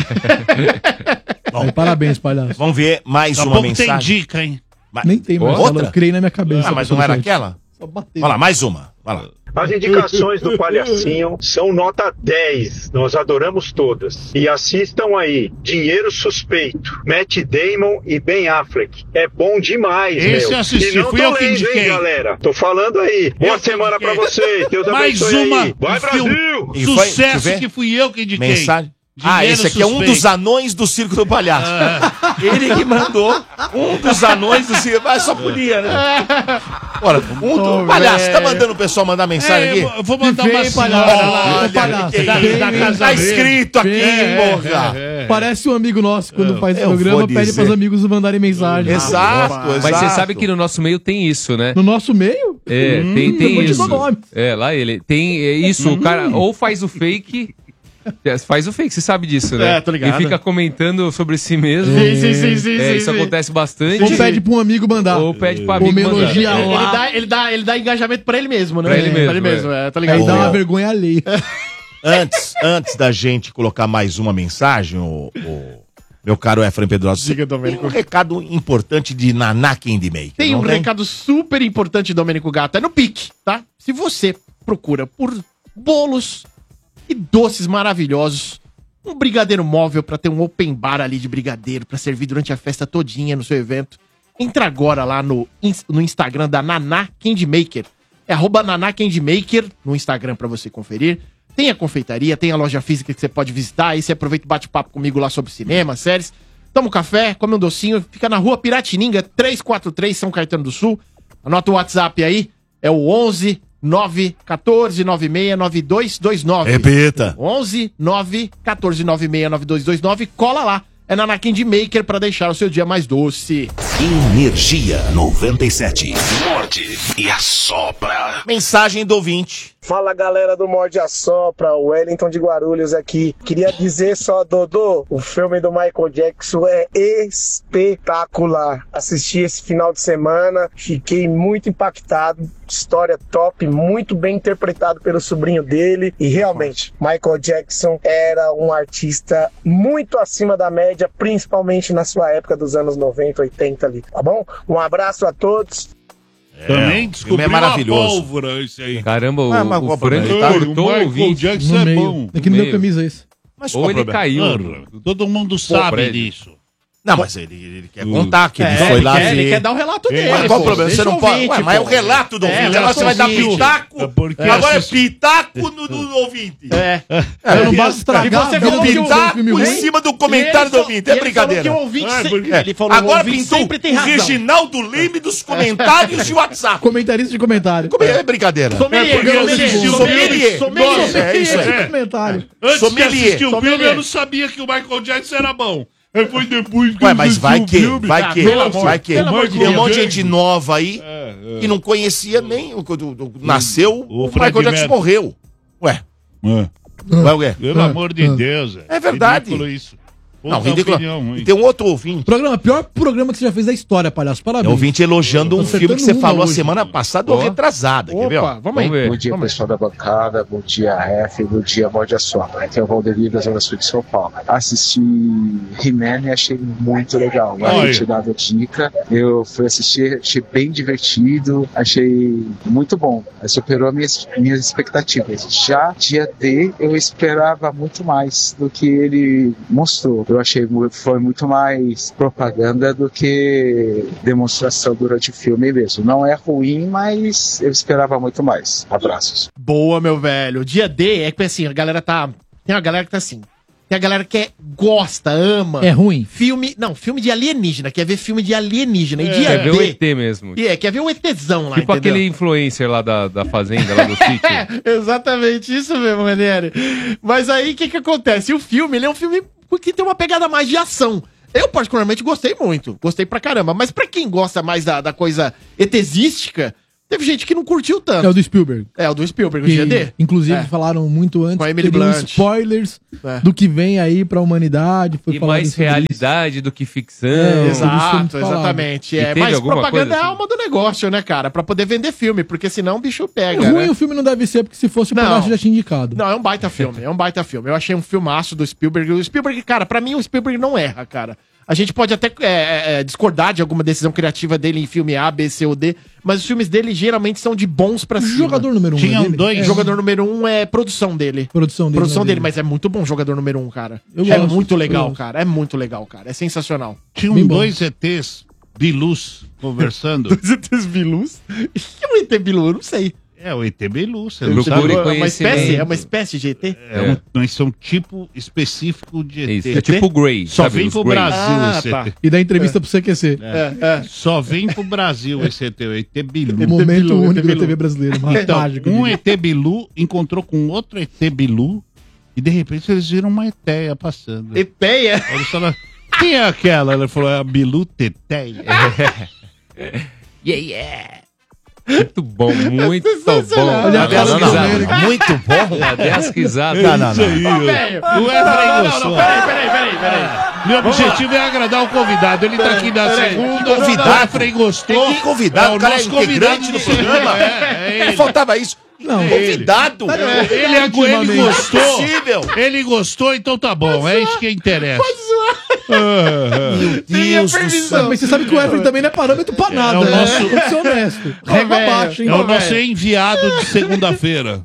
Speaker 3: Aí, parabéns, palhaço.
Speaker 4: Vamos ver mais
Speaker 5: Daqui a
Speaker 4: uma
Speaker 5: pouco tem
Speaker 4: mensagem.
Speaker 5: dica, hein?
Speaker 4: Ma-
Speaker 3: Nem tem, Marcelo.
Speaker 4: Outra?
Speaker 3: Eu criei na minha cabeça.
Speaker 4: Ah, mas não era aquela?
Speaker 3: Só bateu.
Speaker 4: Vai lá, mais uma. Vai lá.
Speaker 10: As indicações do Palhacinho são nota dez, nós adoramos todas. E assistam aí, Dinheiro Suspeito, Matt Damon e Ben Affleck. É bom demais,
Speaker 5: Esse
Speaker 10: meu.
Speaker 5: eu assisti,
Speaker 10: E não
Speaker 5: fui
Speaker 10: tô
Speaker 5: eu que
Speaker 10: lendo,
Speaker 5: indiquei.
Speaker 10: hein, galera? Tô falando aí. Boa
Speaker 5: Eu que
Speaker 10: semana pra
Speaker 5: indiquei.
Speaker 10: vocês, Deus
Speaker 5: Mais
Speaker 10: abençoe
Speaker 5: uma.
Speaker 10: aí. Vai,
Speaker 5: um filme-
Speaker 10: Brasil!
Speaker 4: E foi- deixa eu
Speaker 5: Sucesso
Speaker 4: ver.
Speaker 5: que fui eu que indiquei.
Speaker 4: Mensagem. Ah,
Speaker 5: Dinheiro
Speaker 4: esse aqui é um
Speaker 5: Suspeito.
Speaker 4: dos anões do Circo do Palhaço. Ele que mandou um dos anões do circo. Mas só podia, né? Ora, um do
Speaker 3: Ô,
Speaker 4: palhaço.
Speaker 3: velho.
Speaker 4: Tá mandando o pessoal mandar mensagem
Speaker 5: É,
Speaker 4: aqui?
Speaker 5: eu vou mandar
Speaker 3: Que
Speaker 5: uma
Speaker 3: vem,
Speaker 5: senhora
Speaker 3: palhaço.
Speaker 5: lá.
Speaker 3: Ô, palhaço,
Speaker 4: que
Speaker 3: da-
Speaker 4: isso?
Speaker 5: da Casa
Speaker 4: Tá
Speaker 5: Verde.
Speaker 4: escrito aqui,
Speaker 5: É,
Speaker 4: porra.
Speaker 5: é, é.
Speaker 3: Parece um amigo nosso quando faz
Speaker 4: Eu
Speaker 3: programa,
Speaker 4: vou
Speaker 3: pede
Speaker 4: dizer.
Speaker 3: pros amigos mandarem mensagem.
Speaker 4: Exato, exato.
Speaker 2: Mas você sabe que no nosso meio tem isso, né?
Speaker 3: No nosso meio?
Speaker 2: É, tem,
Speaker 3: eu
Speaker 2: tem
Speaker 3: vou te
Speaker 2: isso.
Speaker 3: dar nome.
Speaker 2: É, lá ele. Tem é, isso, o cara ou faz o fake. é, Faz o fake, você sabe disso, né?
Speaker 1: É, tô ligado.
Speaker 2: E fica comentando sobre si mesmo.
Speaker 1: Sim, sim, sim, sim,
Speaker 2: É,
Speaker 1: sim,
Speaker 2: isso
Speaker 1: sim.
Speaker 2: acontece bastante.
Speaker 3: Ou pede pra um amigo mandar.
Speaker 2: Ou pede pra
Speaker 3: Ou
Speaker 2: amigo
Speaker 3: me
Speaker 2: mandar.
Speaker 3: elogia
Speaker 1: Ele, ele
Speaker 3: lá.
Speaker 1: dá, ele, dá, ele dá engajamento pra ele mesmo, né?
Speaker 2: Pra ele mesmo,
Speaker 1: Pra ele mesmo, é, tá ligado?
Speaker 3: Aí dá uma
Speaker 4: Ô.
Speaker 3: vergonha alheia.
Speaker 4: Antes, antes da gente colocar mais uma mensagem, o, o meu caro Efraim Pedrosa,
Speaker 1: Diga,
Speaker 4: tem
Speaker 1: Domênico.
Speaker 4: um recado importante de Naná Candy Maker.
Speaker 1: Tem
Speaker 4: não
Speaker 1: um recado super importante, Domênico Gato. É no Pique, tá? Se você procura por bolos e doces maravilhosos, um brigadeiro móvel pra ter um open bar ali de brigadeiro pra servir durante a festa todinha no seu evento, entra agora lá no, ins- no Instagram da Naná Candy Maker. É arroba Naná Candy Maker no Instagram pra você conferir. Tem a confeitaria, tem a loja física que você pode visitar. Aí você aproveita e bate papo comigo lá sobre cinema, séries. Toma um café, come um docinho. Fica na rua Piratininga, trezentos e quarenta e três, São Caetano do Sul. Anota o WhatsApp aí, é o onze nove um quatro nove seis nove dois dois nove.
Speaker 4: Repita.
Speaker 1: onze nove um quatro nove seis nove dois dois nove. Cola lá. É na Naná Candy Maker pra deixar o seu dia mais doce.
Speaker 9: Energia noventa e sete. Morde e assopra.
Speaker 4: Mensagem do ouvinte.
Speaker 11: Fala galera do Morde a Sopra, o Wellington de Guarulhos aqui. Queria dizer só, Dodô, o filme do Michael Jackson é espetacular. Assisti esse final de semana, fiquei muito impactado. História top, muito bem interpretado pelo sobrinho dele. E realmente, Michael Jackson era um artista muito acima da média, principalmente na sua época dos anos noventa, oitenta ali, tá bom? Um abraço a todos.
Speaker 5: Também
Speaker 4: o
Speaker 5: descobriu
Speaker 4: filme é
Speaker 5: uma
Speaker 4: maravilhoso.
Speaker 5: pólvora esse aí.
Speaker 2: Caramba, o,
Speaker 4: Ah, mas qual
Speaker 2: o
Speaker 4: o problema?
Speaker 2: Frank
Speaker 5: Ei,
Speaker 2: cortou
Speaker 5: o
Speaker 2: o
Speaker 5: Michael
Speaker 2: ouvinte.
Speaker 5: Jackson
Speaker 3: No
Speaker 5: é
Speaker 3: meio.
Speaker 5: bom.
Speaker 3: É que não deu
Speaker 2: meio.
Speaker 3: camisa isso.
Speaker 4: Mas qual
Speaker 2: Ou
Speaker 4: o
Speaker 2: ele
Speaker 4: problema?
Speaker 2: caiu.
Speaker 5: Mano, todo mundo sabe
Speaker 2: Fred.
Speaker 5: disso.
Speaker 4: Não, mas ele, ele quer contar que ele
Speaker 1: É,
Speaker 4: foi
Speaker 1: ele,
Speaker 4: lá
Speaker 1: quer, ele
Speaker 4: ver.
Speaker 1: quer dar o relato dele.
Speaker 4: Mas qual o
Speaker 1: pô.
Speaker 4: problema? Você
Speaker 1: Deixa
Speaker 4: não
Speaker 1: o
Speaker 4: pode.
Speaker 1: ouvinte,
Speaker 4: Ué, mas é o
Speaker 1: pô.
Speaker 4: relato do
Speaker 1: É,
Speaker 4: ouvinte.
Speaker 1: relato
Speaker 4: Agora você vai dar
Speaker 1: do ouvinte.
Speaker 4: pitaco.
Speaker 5: É porque
Speaker 4: Agora
Speaker 5: assisti-
Speaker 4: é pitaco no, do ouvinte.
Speaker 1: É.
Speaker 3: Eu não basta
Speaker 1: E
Speaker 3: estragar
Speaker 1: você
Speaker 3: a vida
Speaker 1: falou
Speaker 3: do
Speaker 1: que o-
Speaker 3: seu filme
Speaker 4: Pitaco em
Speaker 3: ruim.
Speaker 4: cima do comentário
Speaker 1: E
Speaker 4: do
Speaker 1: ele
Speaker 4: ouvinte.
Speaker 1: falou-
Speaker 4: É
Speaker 1: e ele falou
Speaker 4: brincadeira.
Speaker 1: que o ouvinte
Speaker 5: É,
Speaker 1: se-
Speaker 5: porque-
Speaker 1: Ele falou que o
Speaker 4: Agora
Speaker 1: ouvinte
Speaker 4: pintou
Speaker 1: sempre tem
Speaker 4: o
Speaker 1: razão.
Speaker 4: Reginaldo Leme dos comentários de WhatsApp.
Speaker 3: Comentarista de comentário.
Speaker 4: Como é brincadeira?
Speaker 1: Sommelier,
Speaker 5: É porque eu
Speaker 1: sommelier,
Speaker 5: assisti o
Speaker 1: sommelier,
Speaker 4: filme.
Speaker 1: sommelier.
Speaker 4: Nossa, é isso aí.
Speaker 5: É.
Speaker 3: Comentário.
Speaker 5: Antes
Speaker 4: Sommelier.
Speaker 5: de assistir o filme,
Speaker 1: Sommelier.
Speaker 5: eu não sabia que o Michael Jackson era bom. Aí foi depois que
Speaker 4: Ué,
Speaker 5: eu
Speaker 4: mas
Speaker 5: assisti
Speaker 4: vai
Speaker 5: o
Speaker 4: que,
Speaker 5: filme.
Speaker 4: vai
Speaker 1: Ah,
Speaker 4: que,
Speaker 1: pelo amor-
Speaker 4: vai que.
Speaker 1: pelo amor
Speaker 5: de
Speaker 4: Tem um monte de
Speaker 5: Deus.
Speaker 4: gente nova aí
Speaker 5: É, é.
Speaker 4: que não conhecia nem o do- do- nasceu,
Speaker 5: O
Speaker 4: o
Speaker 5: Fred
Speaker 4: Michael Jackson
Speaker 5: Mercury.
Speaker 4: morreu. Ué,
Speaker 5: É.
Speaker 4: ué o quê?
Speaker 5: Pelo amor de Deus.
Speaker 4: É verdade.
Speaker 5: Ridículo isso.
Speaker 4: Não,
Speaker 5: Puta
Speaker 4: ridículo.
Speaker 5: opinião, hein?
Speaker 4: E tem um outro ouvinte.
Speaker 3: Programa, pior programa que você já fez da história, palhaço.
Speaker 4: É
Speaker 3: Parabéns.
Speaker 4: um ouvinte elogiando um
Speaker 3: Acertando
Speaker 4: filme que você
Speaker 3: uma
Speaker 4: falou a
Speaker 3: hoje.
Speaker 4: semana passada ou
Speaker 2: Ó.
Speaker 4: retrasada. Quer ver? ó?
Speaker 1: Opa, vamos aí.
Speaker 2: Vamos ver.
Speaker 12: Bom dia,
Speaker 1: Vamos aí.
Speaker 12: pessoal da bancada. Bom dia, Ref. Bom dia, Morde a Sopra. Aqui é o Valdemir da Zona Sul de São Paulo. Assisti He-Man e achei muito legal. Vai
Speaker 5: Olha.
Speaker 12: te dado dica. Eu fui assistir, achei bem divertido, achei muito bom. Superou minhas, minhas expectativas. Já dia D, eu esperava muito mais do que ele mostrou. Eu achei mu- foi muito mais propaganda do que demonstração durante o filme mesmo. Não é ruim, mas eu esperava muito mais. Abraços.
Speaker 1: Boa, meu velho. Dia D é que assim, a galera tá. Tem uma galera que tá assim. Tem a galera que é, gosta, ama.
Speaker 3: É ruim?
Speaker 1: Filme. Não, filme de alienígena. Quer ver filme de alienígena. E
Speaker 2: É,
Speaker 1: de
Speaker 2: quer ver o
Speaker 1: E
Speaker 2: E T mesmo.
Speaker 1: E é, quer ver o ETzão lá,
Speaker 2: Tipo
Speaker 1: entendeu?
Speaker 2: aquele influencer lá da, da fazenda, lá do sítio.
Speaker 1: É, exatamente isso mesmo, Ranieri. Mas aí, o que que acontece? O filme, ele é um filme que tem uma pegada mais de ação. Eu, particularmente, gostei muito. Gostei pra caramba. Mas pra quem gosta mais da, da coisa etesística, teve gente que não curtiu tanto.
Speaker 3: É o do Spielberg.
Speaker 1: É, o do Spielberg, o
Speaker 3: Que,
Speaker 1: G D.
Speaker 3: inclusive,
Speaker 1: É.
Speaker 3: falaram muito antes
Speaker 1: Com a
Speaker 3: que
Speaker 1: Emily
Speaker 3: teriam
Speaker 1: Blunt.
Speaker 3: spoilers
Speaker 1: É.
Speaker 3: do que vem aí pra humanidade. Foi
Speaker 2: E
Speaker 3: falado
Speaker 2: mais
Speaker 3: sobre
Speaker 2: realidade do que ficção.
Speaker 3: É,
Speaker 1: Exato, exatamente.
Speaker 2: E
Speaker 1: É,
Speaker 2: teve
Speaker 1: mas
Speaker 2: alguma
Speaker 1: propaganda
Speaker 2: coisa
Speaker 1: é a
Speaker 2: assim?
Speaker 1: alma do negócio, né, cara? Pra poder vender filme, porque senão o bicho
Speaker 3: isso.
Speaker 1: pega,
Speaker 3: Ruim
Speaker 1: né?
Speaker 3: o filme não deve ser, porque se fosse o
Speaker 1: Não.
Speaker 3: pedaço já tinha indicado.
Speaker 1: Não, é um baita filme, é um baita filme. Eu achei um filmaço do Spielberg. O Spielberg, cara, pra mim o Spielberg não erra, cara. A gente pode até é, é, discordar de alguma decisão criativa dele em filme A, B, C ou D, mas os filmes dele geralmente são de bons pra cima.
Speaker 3: Jogador número um.
Speaker 5: Tinham
Speaker 3: é dele?
Speaker 5: dois.
Speaker 3: É,
Speaker 1: Jogador número um é produção dele.
Speaker 3: Produção dele.
Speaker 1: Produção
Speaker 3: né,
Speaker 1: dele, mas é muito bom jogador número um, cara.
Speaker 3: Eu
Speaker 1: é
Speaker 3: gosto,
Speaker 1: muito
Speaker 3: eu
Speaker 1: legal,
Speaker 3: gosto.
Speaker 1: cara. É muito legal, cara. É sensacional.
Speaker 5: Tinham
Speaker 3: Bem bom.
Speaker 5: dois E Tês bilus conversando.
Speaker 1: Os E Tês Bilus? O que é um E T Bilu? Eu não sei.
Speaker 5: É, o E T Bilu, você
Speaker 2: Eu
Speaker 5: não
Speaker 2: procure
Speaker 5: sabe?
Speaker 1: É uma
Speaker 2: conhecimento.
Speaker 1: espécie, é uma espécie de E T?
Speaker 5: É um, nós somos um tipo específico de E
Speaker 2: Isso,
Speaker 5: T.
Speaker 2: é tipo Grey.
Speaker 5: Só
Speaker 2: sabe,
Speaker 5: vem
Speaker 2: os
Speaker 5: pro
Speaker 2: Greys.
Speaker 5: Brasil
Speaker 1: Ah,
Speaker 5: esse
Speaker 1: tá.
Speaker 5: E T.
Speaker 3: E da entrevista pro C Q C.
Speaker 1: É, é.
Speaker 5: Só vem pro Brasil esse E T, o E T Bilu.
Speaker 3: O momento
Speaker 1: Bilu,
Speaker 3: único
Speaker 1: E T
Speaker 3: da
Speaker 1: Bilu.
Speaker 3: T V brasileira.
Speaker 5: Então,
Speaker 3: mágico.
Speaker 5: um E T Bilu encontrou com outro E T Bilu e de repente eles viram uma eteia passando.
Speaker 1: Eteia?
Speaker 5: Aí eles falaram, quem é aquela? Ela falou, é a Bilu Teteia.
Speaker 2: Yeah, yeah. Muito bom, muito
Speaker 1: sensacional.
Speaker 2: bom.
Speaker 3: Olha a
Speaker 2: Cadê
Speaker 3: cara
Speaker 2: as
Speaker 3: do
Speaker 2: risadas?
Speaker 3: Domênico.
Speaker 4: Muito bom.
Speaker 2: Cadê as risadas?
Speaker 4: Não, não, não.
Speaker 1: Ô, velho.
Speaker 5: O
Speaker 1: Não,
Speaker 5: Efraim
Speaker 1: não, não,
Speaker 5: gostou.
Speaker 1: não, peraí, peraí, peraí, peraí.
Speaker 5: Meu objetivo é agradar o convidado. Ele tá aqui na
Speaker 1: Peraí.
Speaker 5: segunda.
Speaker 4: Convidado?
Speaker 5: O Efraim gostou.
Speaker 4: Que convidado,
Speaker 5: É
Speaker 4: o cara é
Speaker 5: nosso convidado
Speaker 4: integrante do
Speaker 5: de-
Speaker 4: programa.
Speaker 5: É, é
Speaker 4: É,
Speaker 5: ele.
Speaker 4: faltava isso.
Speaker 3: Não,
Speaker 4: Convidado.
Speaker 5: Ele, agu- ele
Speaker 3: Ultimamente.
Speaker 5: gostou.
Speaker 4: Impossível.
Speaker 5: Ele gostou, então tá bom. É isso que interessa.
Speaker 4: Meu Deus do céu.
Speaker 3: Mas você sabe que o Efraim também não é parâmetro pra nada,
Speaker 5: o
Speaker 3: né?
Speaker 5: nosso-
Speaker 3: Vamos ser honesto. Régua
Speaker 1: velho.
Speaker 3: baixa, hein?
Speaker 5: É o
Speaker 1: Ô,
Speaker 5: nosso
Speaker 1: velho.
Speaker 5: enviado de segunda-feira.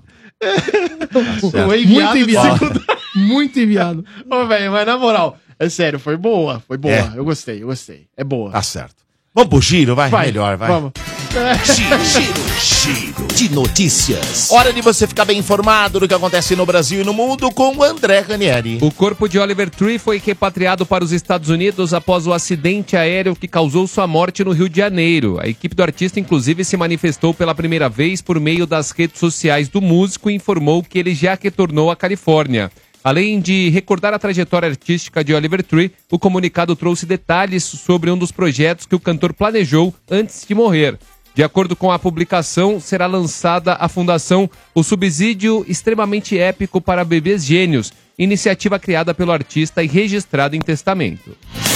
Speaker 1: O enviado
Speaker 3: Muito
Speaker 1: de
Speaker 3: enviado.
Speaker 1: segunda-
Speaker 3: Muito enviado.
Speaker 1: Ô, velho, mas na moral, é sério, foi boa, foi boa.
Speaker 4: É.
Speaker 1: Eu gostei, eu gostei. É boa.
Speaker 4: Tá certo. Vamos pro giro, vai.
Speaker 1: Vai,
Speaker 4: Melhor, vai.
Speaker 1: Vamos.
Speaker 9: Giro, giro, giro de notícias.
Speaker 4: Hora de você ficar bem informado do que acontece no Brasil e no mundo com o André Ranieri.
Speaker 2: O corpo de Oliver Tree foi repatriado para os Estados Unidos após o acidente aéreo que causou sua morte no Rio de Janeiro. A equipe do artista, inclusive, se manifestou pela primeira vez por meio das redes sociais do músico e informou que ele já retornou à Califórnia. Além de recordar a trajetória artística de Oliver Tree, o comunicado trouxe detalhes sobre um dos projetos que o cantor planejou antes de morrer. De acordo com a publicação, será lançada a fundação O Subsídio Extremamente Épico para Bebês Gênios, iniciativa criada pelo artista e registrada em testamento.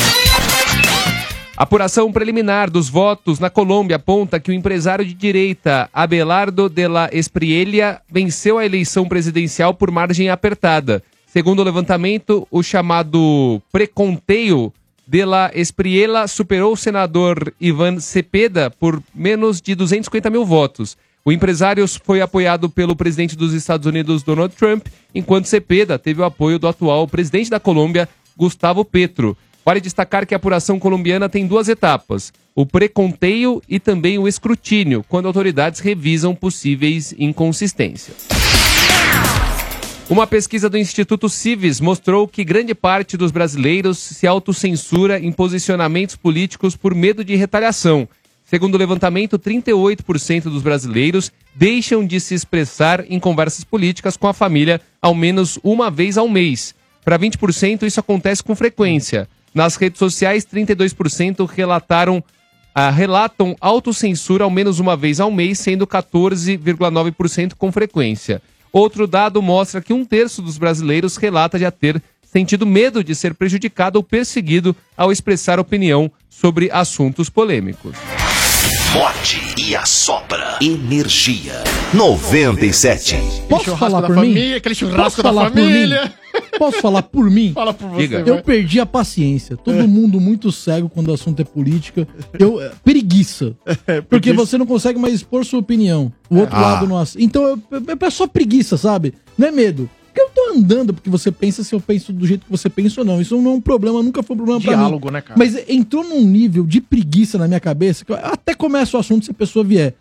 Speaker 2: A apuração preliminar dos votos na Colômbia aponta que o empresário de direita Abelardo de la Espriella venceu a eleição presidencial por margem apertada. Segundo o levantamento, o chamado preconteio de la Espriella superou o senador Ivan Cepeda por menos de duzentos e cinquenta mil votos. O empresário foi apoiado pelo presidente dos Estados Unidos, Donald Trump, enquanto Cepeda teve o apoio do atual presidente da Colômbia, Gustavo Petro. Vale destacar que a apuração colombiana tem duas etapas, o preconteio e também o escrutínio, quando autoridades revisam possíveis inconsistências. Uma pesquisa do Instituto Civis mostrou que grande parte dos brasileiros se autocensura em posicionamentos políticos por medo de retaliação. Segundo o levantamento, trinta e oito por cento dos brasileiros deixam de se expressar em conversas políticas com a família ao menos uma vez ao mês. Para vinte por cento, isso acontece com frequência. Nas redes sociais, trinta e dois por cento relataram, ah, relatam autocensura ao menos uma vez ao mês, sendo quatorze vírgula nove por cento com frequência. Outro dado mostra que um terço dos brasileiros relata já ter sentido medo de ser prejudicado ou perseguido ao expressar opinião sobre assuntos polêmicos.
Speaker 9: Morde e assopra. Energia noventa e sete.
Speaker 3: Posso falar
Speaker 1: da
Speaker 3: por mim?
Speaker 1: família, aquele churrasco
Speaker 3: Posso
Speaker 1: da
Speaker 3: falar por
Speaker 1: família.
Speaker 3: mim? Posso falar por mim?
Speaker 1: Fala por você,
Speaker 2: Diga.
Speaker 1: vai.
Speaker 3: Eu perdi a paciência. Todo mundo muito cego quando o assunto é política. Eu, é, preguiça. Porque você não consegue mais expor sua opinião. O outro
Speaker 4: Ah.
Speaker 3: lado não aceita. Então eu- é só preguiça, sabe? Não é medo. Porque eu tô andando porque você pensa se eu penso do jeito que você pensa ou não. Isso não é um problema, nunca foi um problema pra mim.
Speaker 1: Diálogo, né, cara?
Speaker 3: Mas entrou num nível de preguiça na minha cabeça que eu até começa o assunto se a pessoa vier.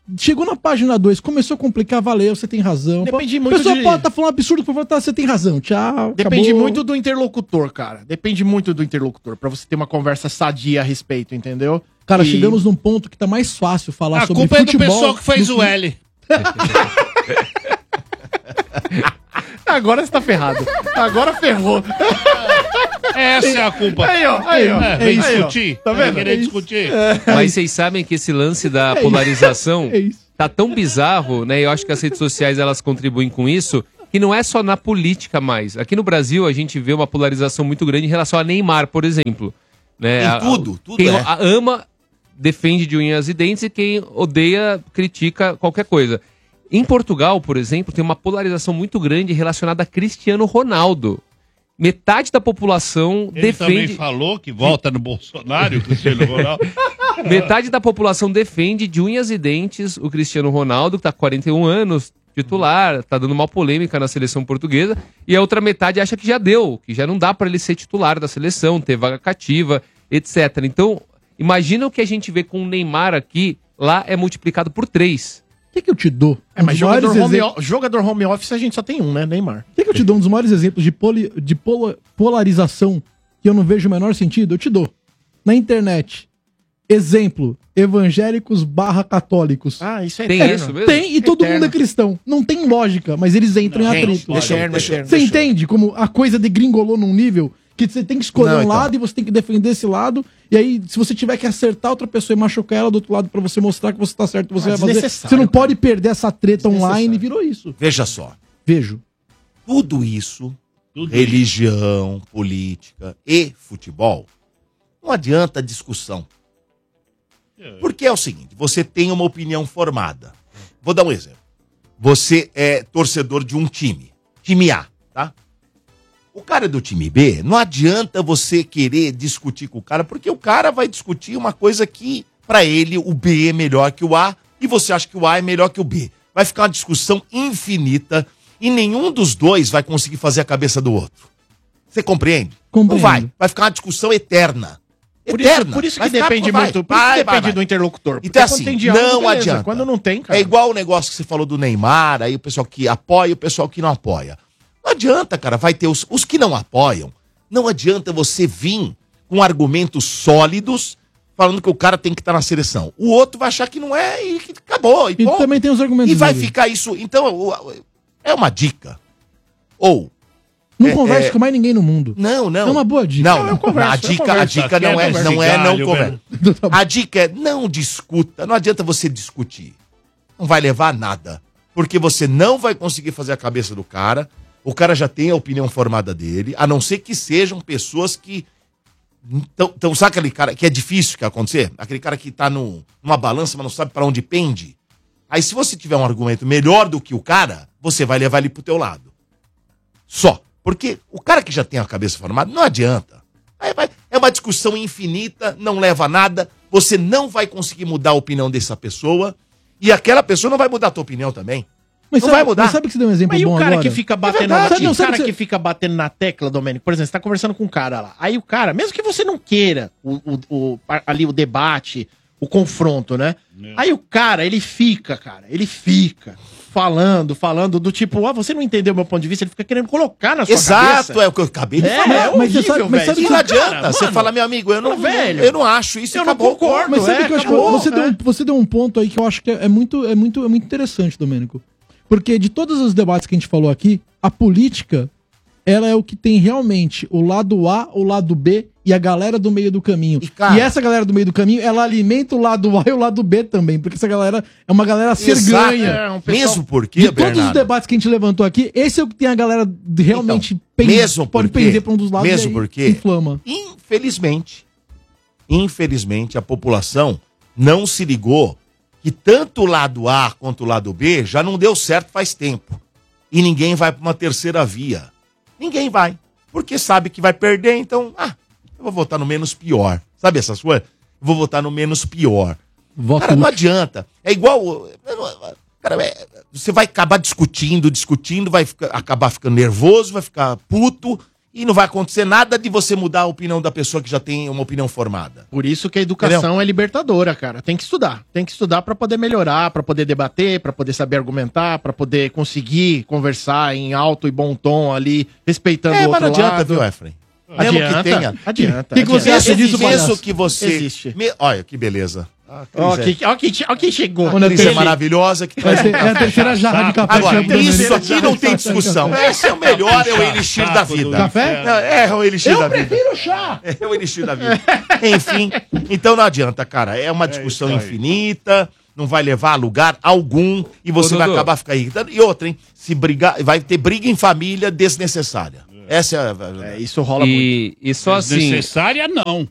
Speaker 3: Chegou na página dois, começou a complicar, valeu, você tem razão.
Speaker 1: Depende
Speaker 3: A
Speaker 1: muito
Speaker 3: pessoa
Speaker 1: de-
Speaker 3: pode estar falando um absurdo, por favor, tá, você tem razão, tchau.
Speaker 1: Depende
Speaker 3: acabou.
Speaker 1: muito do interlocutor, cara. Depende muito do interlocutor, pra você ter uma conversa sadia a respeito, entendeu?
Speaker 3: Cara,
Speaker 1: E-
Speaker 3: chegamos num ponto que tá mais fácil falar
Speaker 5: A
Speaker 3: sobre
Speaker 5: culpa é do
Speaker 3: futebol.
Speaker 5: pessoal que fez
Speaker 3: do
Speaker 5: o
Speaker 3: que-
Speaker 5: L.
Speaker 1: Agora você tá ferrado. Agora ferrou.
Speaker 5: Essa é a culpa.
Speaker 1: Aí, ó, aí, ó.
Speaker 5: É, vem
Speaker 1: Aí, ó.
Speaker 5: discutir.
Speaker 1: Tá vendo?
Speaker 5: Querer discutir.
Speaker 2: Mas vocês sabem que esse lance da polarização tá tão bizarro, né? Eu acho que as redes sociais elas contribuem com isso, que não é só na política mais. Aqui no Brasil a gente vê uma polarização muito grande em relação a Neymar, por exemplo. Né?
Speaker 4: Em
Speaker 2: A-
Speaker 4: tudo, tudo
Speaker 2: Quem
Speaker 4: é.
Speaker 2: a- ama defende de unhas e dentes e quem odeia critica qualquer coisa. Em Portugal, por exemplo, tem uma polarização muito grande relacionada a Cristiano Ronaldo. Metade da população
Speaker 5: Ele também
Speaker 2: defende.
Speaker 5: falou que volta no Bolsonaro, o Cristiano Ronaldo.
Speaker 2: Metade da população defende de unhas e dentes o Cristiano Ronaldo, que tá com quarenta e um anos, titular, tá dando uma polêmica na seleção portuguesa, e a outra metade acha que já deu, que já não dá pra ele ser titular da seleção, ter vaga cativa, etcétera. Então, imagina o que a gente vê com o Neymar aqui, lá é multiplicado por três.
Speaker 3: O que, que eu te dou?
Speaker 1: É, mas
Speaker 3: Um dos maiores
Speaker 1: jogador home,
Speaker 3: exemplos-
Speaker 1: o- jogador home office a gente só tem um, né? Neymar.
Speaker 3: O que, que eu te dou? Um dos maiores exemplos de, poli- de pola- polarização que eu não vejo o menor sentido, eu te dou. Na internet. Exemplo, evangélicos barra católicos.
Speaker 1: Ah, isso é
Speaker 2: Tem
Speaker 1: eterno.
Speaker 2: isso mesmo?
Speaker 3: Tem, e todo
Speaker 1: Eterno.
Speaker 3: mundo é cristão. Não tem lógica, mas eles entram
Speaker 1: Não,
Speaker 3: em
Speaker 1: gente,
Speaker 3: atrito.
Speaker 1: deixa eu- deixa eu-
Speaker 3: Você
Speaker 1: deixa eu-
Speaker 3: entende como a coisa degringolou num nível que você tem que escolher
Speaker 4: Não,
Speaker 3: um
Speaker 4: então.
Speaker 3: lado e você tem que defender esse lado. E aí, se você tiver que acertar outra pessoa e machucar ela do outro lado pra você mostrar que você tá certo, você
Speaker 1: Ah,
Speaker 3: vai fazer.
Speaker 1: desnecessário,
Speaker 3: Você não
Speaker 1: cara.
Speaker 3: pode perder essa treta online,
Speaker 1: Desnecessário.
Speaker 3: virou isso.
Speaker 4: Veja só.
Speaker 3: Vejo.
Speaker 4: Tudo isso,
Speaker 5: Tudo
Speaker 4: religião, política e futebol, não adianta discussão. Porque é o seguinte, você tem uma opinião formada. Vou dar um exemplo. Você é torcedor de um time, time A, tá? O cara é do time B, não adianta você querer discutir com o cara, porque o cara vai discutir uma coisa que, pra ele, o B é melhor que o A, e você acha que o A é melhor que o B. Vai ficar uma discussão infinita, e nenhum dos dois vai conseguir fazer a cabeça do outro. Você compreende?
Speaker 3: Compreendo.
Speaker 4: Não vai. Vai ficar uma discussão eterna.
Speaker 1: Por isso,
Speaker 4: Eterna.
Speaker 1: por isso que
Speaker 4: Vai ficar-
Speaker 1: depende
Speaker 4: vai,
Speaker 1: muito. Por isso que
Speaker 4: vai,
Speaker 1: depende
Speaker 4: vai, vai.
Speaker 1: do interlocutor. Porque
Speaker 4: Então
Speaker 1: quando
Speaker 4: assim,
Speaker 1: tem diálogo,
Speaker 4: não
Speaker 1: beleza.
Speaker 4: adianta.
Speaker 1: Quando não tem, cara.
Speaker 4: É igual o negócio que você falou do Neymar, aí o pessoal que apoia e o pessoal que não apoia. Não adianta, cara, vai ter os, os que não apoiam. Não adianta você vir com argumentos sólidos falando que o cara tem que estar na seleção. O outro vai achar que não é e que acabou. E,
Speaker 3: E
Speaker 4: ponto.
Speaker 3: também tem os argumentos
Speaker 4: E vai
Speaker 3: dele.
Speaker 4: ficar isso. Então, o- é uma dica. Ou.
Speaker 3: Não
Speaker 4: é-
Speaker 3: converse
Speaker 4: é-
Speaker 3: com mais ninguém no mundo.
Speaker 4: Não, não.
Speaker 3: É uma boa dica.
Speaker 4: Não,
Speaker 3: Não, eu
Speaker 4: não,
Speaker 3: converso,
Speaker 4: a
Speaker 3: eu
Speaker 4: dica,
Speaker 3: converso.
Speaker 4: a dica
Speaker 5: Aqui
Speaker 4: não
Speaker 5: é
Speaker 4: é,
Speaker 5: conversa
Speaker 4: não
Speaker 5: de
Speaker 4: é não
Speaker 5: galho,
Speaker 4: conversa. A dica é não discuta. Não adianta você discutir. Não vai levar a nada. Porque você não vai conseguir fazer a cabeça do cara. O cara já tem a opinião formada dele, a não ser que sejam pessoas que. Então, então sabe aquele cara que é difícil que acontecer? Aquele cara que tá no, numa balança, mas não sabe pra onde pende. Aí, se você tiver um argumento melhor do que o cara, você vai levar ele pro teu lado. Só. Porque o cara que já tem a cabeça formada, não adianta. Aí vai, é uma discussão infinita, não leva a nada, você não vai conseguir mudar a opinião dessa pessoa, e aquela pessoa não vai mudar a tua opinião também.
Speaker 3: Mas
Speaker 4: não
Speaker 3: sabe,
Speaker 4: vai mudar.
Speaker 3: mas sabe que você deu um exemplo
Speaker 1: Mas e
Speaker 3: bom
Speaker 1: o cara
Speaker 3: agora?
Speaker 1: que fica batendo
Speaker 4: É
Speaker 1: na,
Speaker 4: verdade.
Speaker 1: e o
Speaker 3: Não, sabe
Speaker 1: cara
Speaker 3: que
Speaker 1: que,
Speaker 3: você-
Speaker 1: fica batendo na tecla, Domênico? Por exemplo, você tá conversando com um cara lá. Aí o cara, mesmo que você não queira o, o- o- ali o debate, o confronto, né? Aí o cara, ele fica, cara, ele fica falando, falando do tipo, ah, você não entendeu meu ponto de vista, ele fica querendo colocar na sua
Speaker 4: Exato,
Speaker 1: cabeça.
Speaker 4: é o que eu acabei de
Speaker 1: É,
Speaker 4: falar.
Speaker 1: é
Speaker 3: mas você
Speaker 1: horrível,
Speaker 3: sabe- mas
Speaker 1: velho.
Speaker 3: sabe
Speaker 4: E
Speaker 3: que-
Speaker 4: não adianta,
Speaker 1: Cara,
Speaker 4: você
Speaker 1: mano,
Speaker 4: fala, meu amigo, eu não,
Speaker 1: Fala, velho,
Speaker 4: eu não acho isso,
Speaker 1: eu não
Speaker 4: acabou.
Speaker 1: concordo.
Speaker 3: Mas sabe
Speaker 1: é,
Speaker 3: que eu acho
Speaker 1: acabou,
Speaker 3: que você, deu
Speaker 1: é.
Speaker 3: um, você deu um ponto aí que eu acho que é, é muito, é, muito, é muito interessante, Domênico. Porque de todos os debates que a gente falou aqui, a política, ela é o que tem realmente o lado A, o lado B e a galera do meio do caminho.
Speaker 4: E, cara-
Speaker 3: E essa galera do meio do caminho, ela alimenta o lado A e o lado B também, porque essa galera é uma galera a ser
Speaker 4: Exato.
Speaker 3: ganha.
Speaker 1: É, um pessoal-
Speaker 4: Mesmo porque,
Speaker 3: De todos os
Speaker 4: Bernardo,
Speaker 3: debates que a gente levantou aqui, esse é o que tem a galera de realmente
Speaker 4: Então,
Speaker 3: pen-
Speaker 4: mesmo
Speaker 3: pode
Speaker 4: porque-
Speaker 3: pender pra um dos lados
Speaker 4: mesmo
Speaker 3: e aí
Speaker 4: porque-
Speaker 3: inflama.
Speaker 4: infelizmente, infelizmente, a população não se ligou que tanto o lado A quanto o lado B já não deu certo faz tempo. E ninguém vai para uma terceira via. Ninguém vai. Porque sabe que vai perder, então, ah, eu vou votar no menos pior. Sabe essas coisas? Eu vou votar no menos pior.
Speaker 3: Voto
Speaker 4: Cara, não
Speaker 3: útil.
Speaker 4: adianta. É igual. Cara, é- você vai acabar discutindo, discutindo, vai ficar- acabar ficando nervoso, vai ficar puto e não vai acontecer nada de você mudar a opinião da pessoa que já tem uma opinião formada.
Speaker 1: Por isso que a educação
Speaker 4: Entendeu?
Speaker 1: é libertadora, cara. Tem que estudar. Tem que estudar pra poder melhorar, pra poder debater, pra poder saber argumentar, pra poder conseguir conversar em alto e bom tom ali, respeitando
Speaker 4: É,
Speaker 1: o
Speaker 4: mas
Speaker 1: outro
Speaker 4: não adianta,
Speaker 1: lado.
Speaker 4: viu, Efraim? Mesmo
Speaker 1: Adianta,
Speaker 4: que tenha.
Speaker 1: adianta.
Speaker 4: O que, que você
Speaker 1: adianta.
Speaker 4: acha disso,
Speaker 1: Existe.
Speaker 4: Mesmo que você...
Speaker 1: Existe.
Speaker 4: Me- Olha, que beleza. Ah,
Speaker 1: Ó,
Speaker 4: Cris, é-
Speaker 1: que, ó, que, ó, que chegou.
Speaker 4: A Cris é maravilhosa. Que
Speaker 3: Vai ser- é a terceira jarra de café
Speaker 4: Agora,
Speaker 3: que eu
Speaker 4: isso
Speaker 3: dou
Speaker 4: aqui não tem discussão. Esse é o melhor, é o elixir da vida.
Speaker 3: Café?
Speaker 4: Não, É, é o elixir da
Speaker 3: Eu
Speaker 4: vida.
Speaker 3: prefiro chá!
Speaker 4: É o elixir da vida. Enfim, então não adianta, cara. É uma discussão infinita, não vai levar a lugar algum e você
Speaker 2: Ô,
Speaker 4: vai
Speaker 2: Dodô.
Speaker 4: acabar ficando irritando. E outra, hein? Se brigar, vai ter briga em família desnecessária. Essa é a...
Speaker 1: É, isso rola
Speaker 2: E, e só assim.
Speaker 5: Desnecessária, não.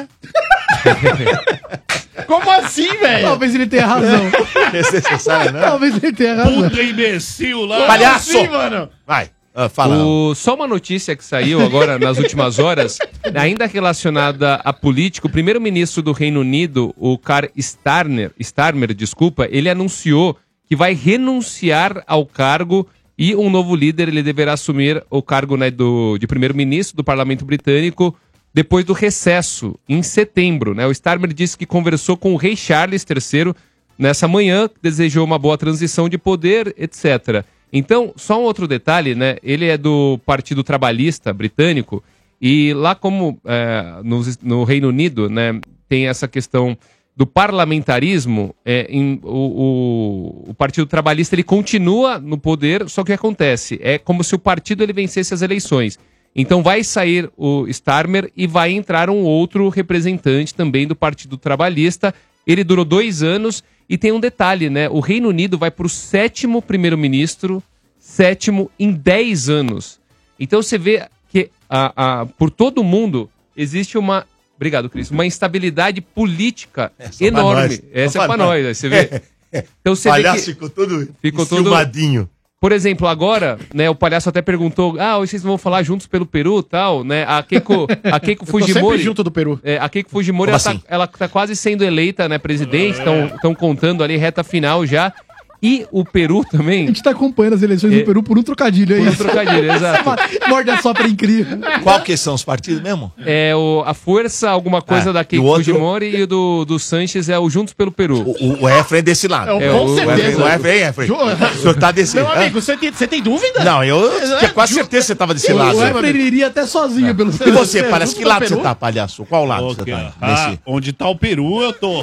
Speaker 1: Como assim, velho?
Speaker 3: Talvez ele tenha razão.
Speaker 4: Desnecessária, né?
Speaker 3: Talvez ele tenha razão.
Speaker 5: Puta imbecil lá.
Speaker 4: Palhaço!
Speaker 1: Sim, mano.
Speaker 4: Vai, ah, fala.
Speaker 2: O- só uma notícia que saiu agora nas últimas horas, ainda relacionada a político, o primeiro-ministro do Reino Unido, o Keir Starmer, Starmer, desculpa, ele anunciou que vai renunciar ao cargo e um novo líder, ele deverá assumir o cargo, né, do, de primeiro-ministro do Parlamento Britânico depois do recesso, em setembro, né? O Starmer disse que conversou com o rei Charles terceiro nessa manhã, desejou uma boa transição de poder, etcétera. Então, só um outro detalhe, né? Ele é do Partido Trabalhista Britânico e lá como é, no, no Reino Unido, né, tem essa questão do parlamentarismo, é, em, o, o, o Partido Trabalhista ele continua no poder, só que o que acontece? É como se o partido ele vencesse as eleições. Então vai sair o Starmer e vai entrar um outro representante também do Partido Trabalhista. Ele durou dois anos e tem um detalhe, né? O Reino Unido vai para o sétimo primeiro-ministro, sétimo em dez anos. Então você vê que a, a, por todo o mundo existe uma... Obrigado, Cris. Uma instabilidade política
Speaker 4: É, só pra
Speaker 2: enorme.
Speaker 4: nós.
Speaker 2: Essa
Speaker 4: Só
Speaker 2: é
Speaker 4: pra
Speaker 2: pra
Speaker 4: nós.
Speaker 2: nós. Aí você vê. Então você vê
Speaker 4: Palhaço
Speaker 2: que
Speaker 4: ficou todo
Speaker 2: ficou todo
Speaker 4: enciumadinho.
Speaker 2: Por exemplo, agora, né, o palhaço até perguntou: "Ah, hoje vocês vão falar juntos pelo Peru", tal, né? A Keiko, a Keiko
Speaker 1: Eu tô sempre
Speaker 2: Fujimori,
Speaker 1: junto do Peru.
Speaker 2: é, a Keiko Fujimori,
Speaker 4: Como
Speaker 2: ela,
Speaker 4: assim?
Speaker 2: tá, ela tá quase sendo eleita, né, presidente, estão contando ali reta final já. E o Peru
Speaker 3: A
Speaker 2: também,
Speaker 3: gente tá acompanhando as eleições
Speaker 2: É.
Speaker 3: do Peru por um trocadilho aí.
Speaker 2: por um trocadilho, exato.
Speaker 3: Morde a sopra incrível.
Speaker 4: Qual que são os partidos mesmo?
Speaker 2: É o, a força, alguma coisa
Speaker 4: Ah,
Speaker 2: da
Speaker 4: e
Speaker 2: Keiko
Speaker 4: o outro?
Speaker 2: Fujimori e o do, do Sanches é o Juntos pelo Peru.
Speaker 4: O, o, o Efraim é desse lado.
Speaker 1: É,
Speaker 2: É,
Speaker 1: com
Speaker 2: o-
Speaker 1: certeza.
Speaker 4: O Efraim, Efraim.
Speaker 1: Ju-
Speaker 4: O senhor tá desse
Speaker 1: Meu
Speaker 4: lado.
Speaker 1: amigo, você tem, você tem dúvida?
Speaker 4: Não, eu tinha quase certeza que você tava desse lado.
Speaker 3: O Efraim ele iria até sozinho pelo
Speaker 4: E você, parece
Speaker 1: junto
Speaker 4: que
Speaker 1: do
Speaker 4: lado
Speaker 1: Peru?
Speaker 4: você tá, palhaço? Qual lado você
Speaker 5: Ok,
Speaker 4: tá?
Speaker 5: ah,
Speaker 4: Nesse-
Speaker 5: onde tá o Peru, eu tô.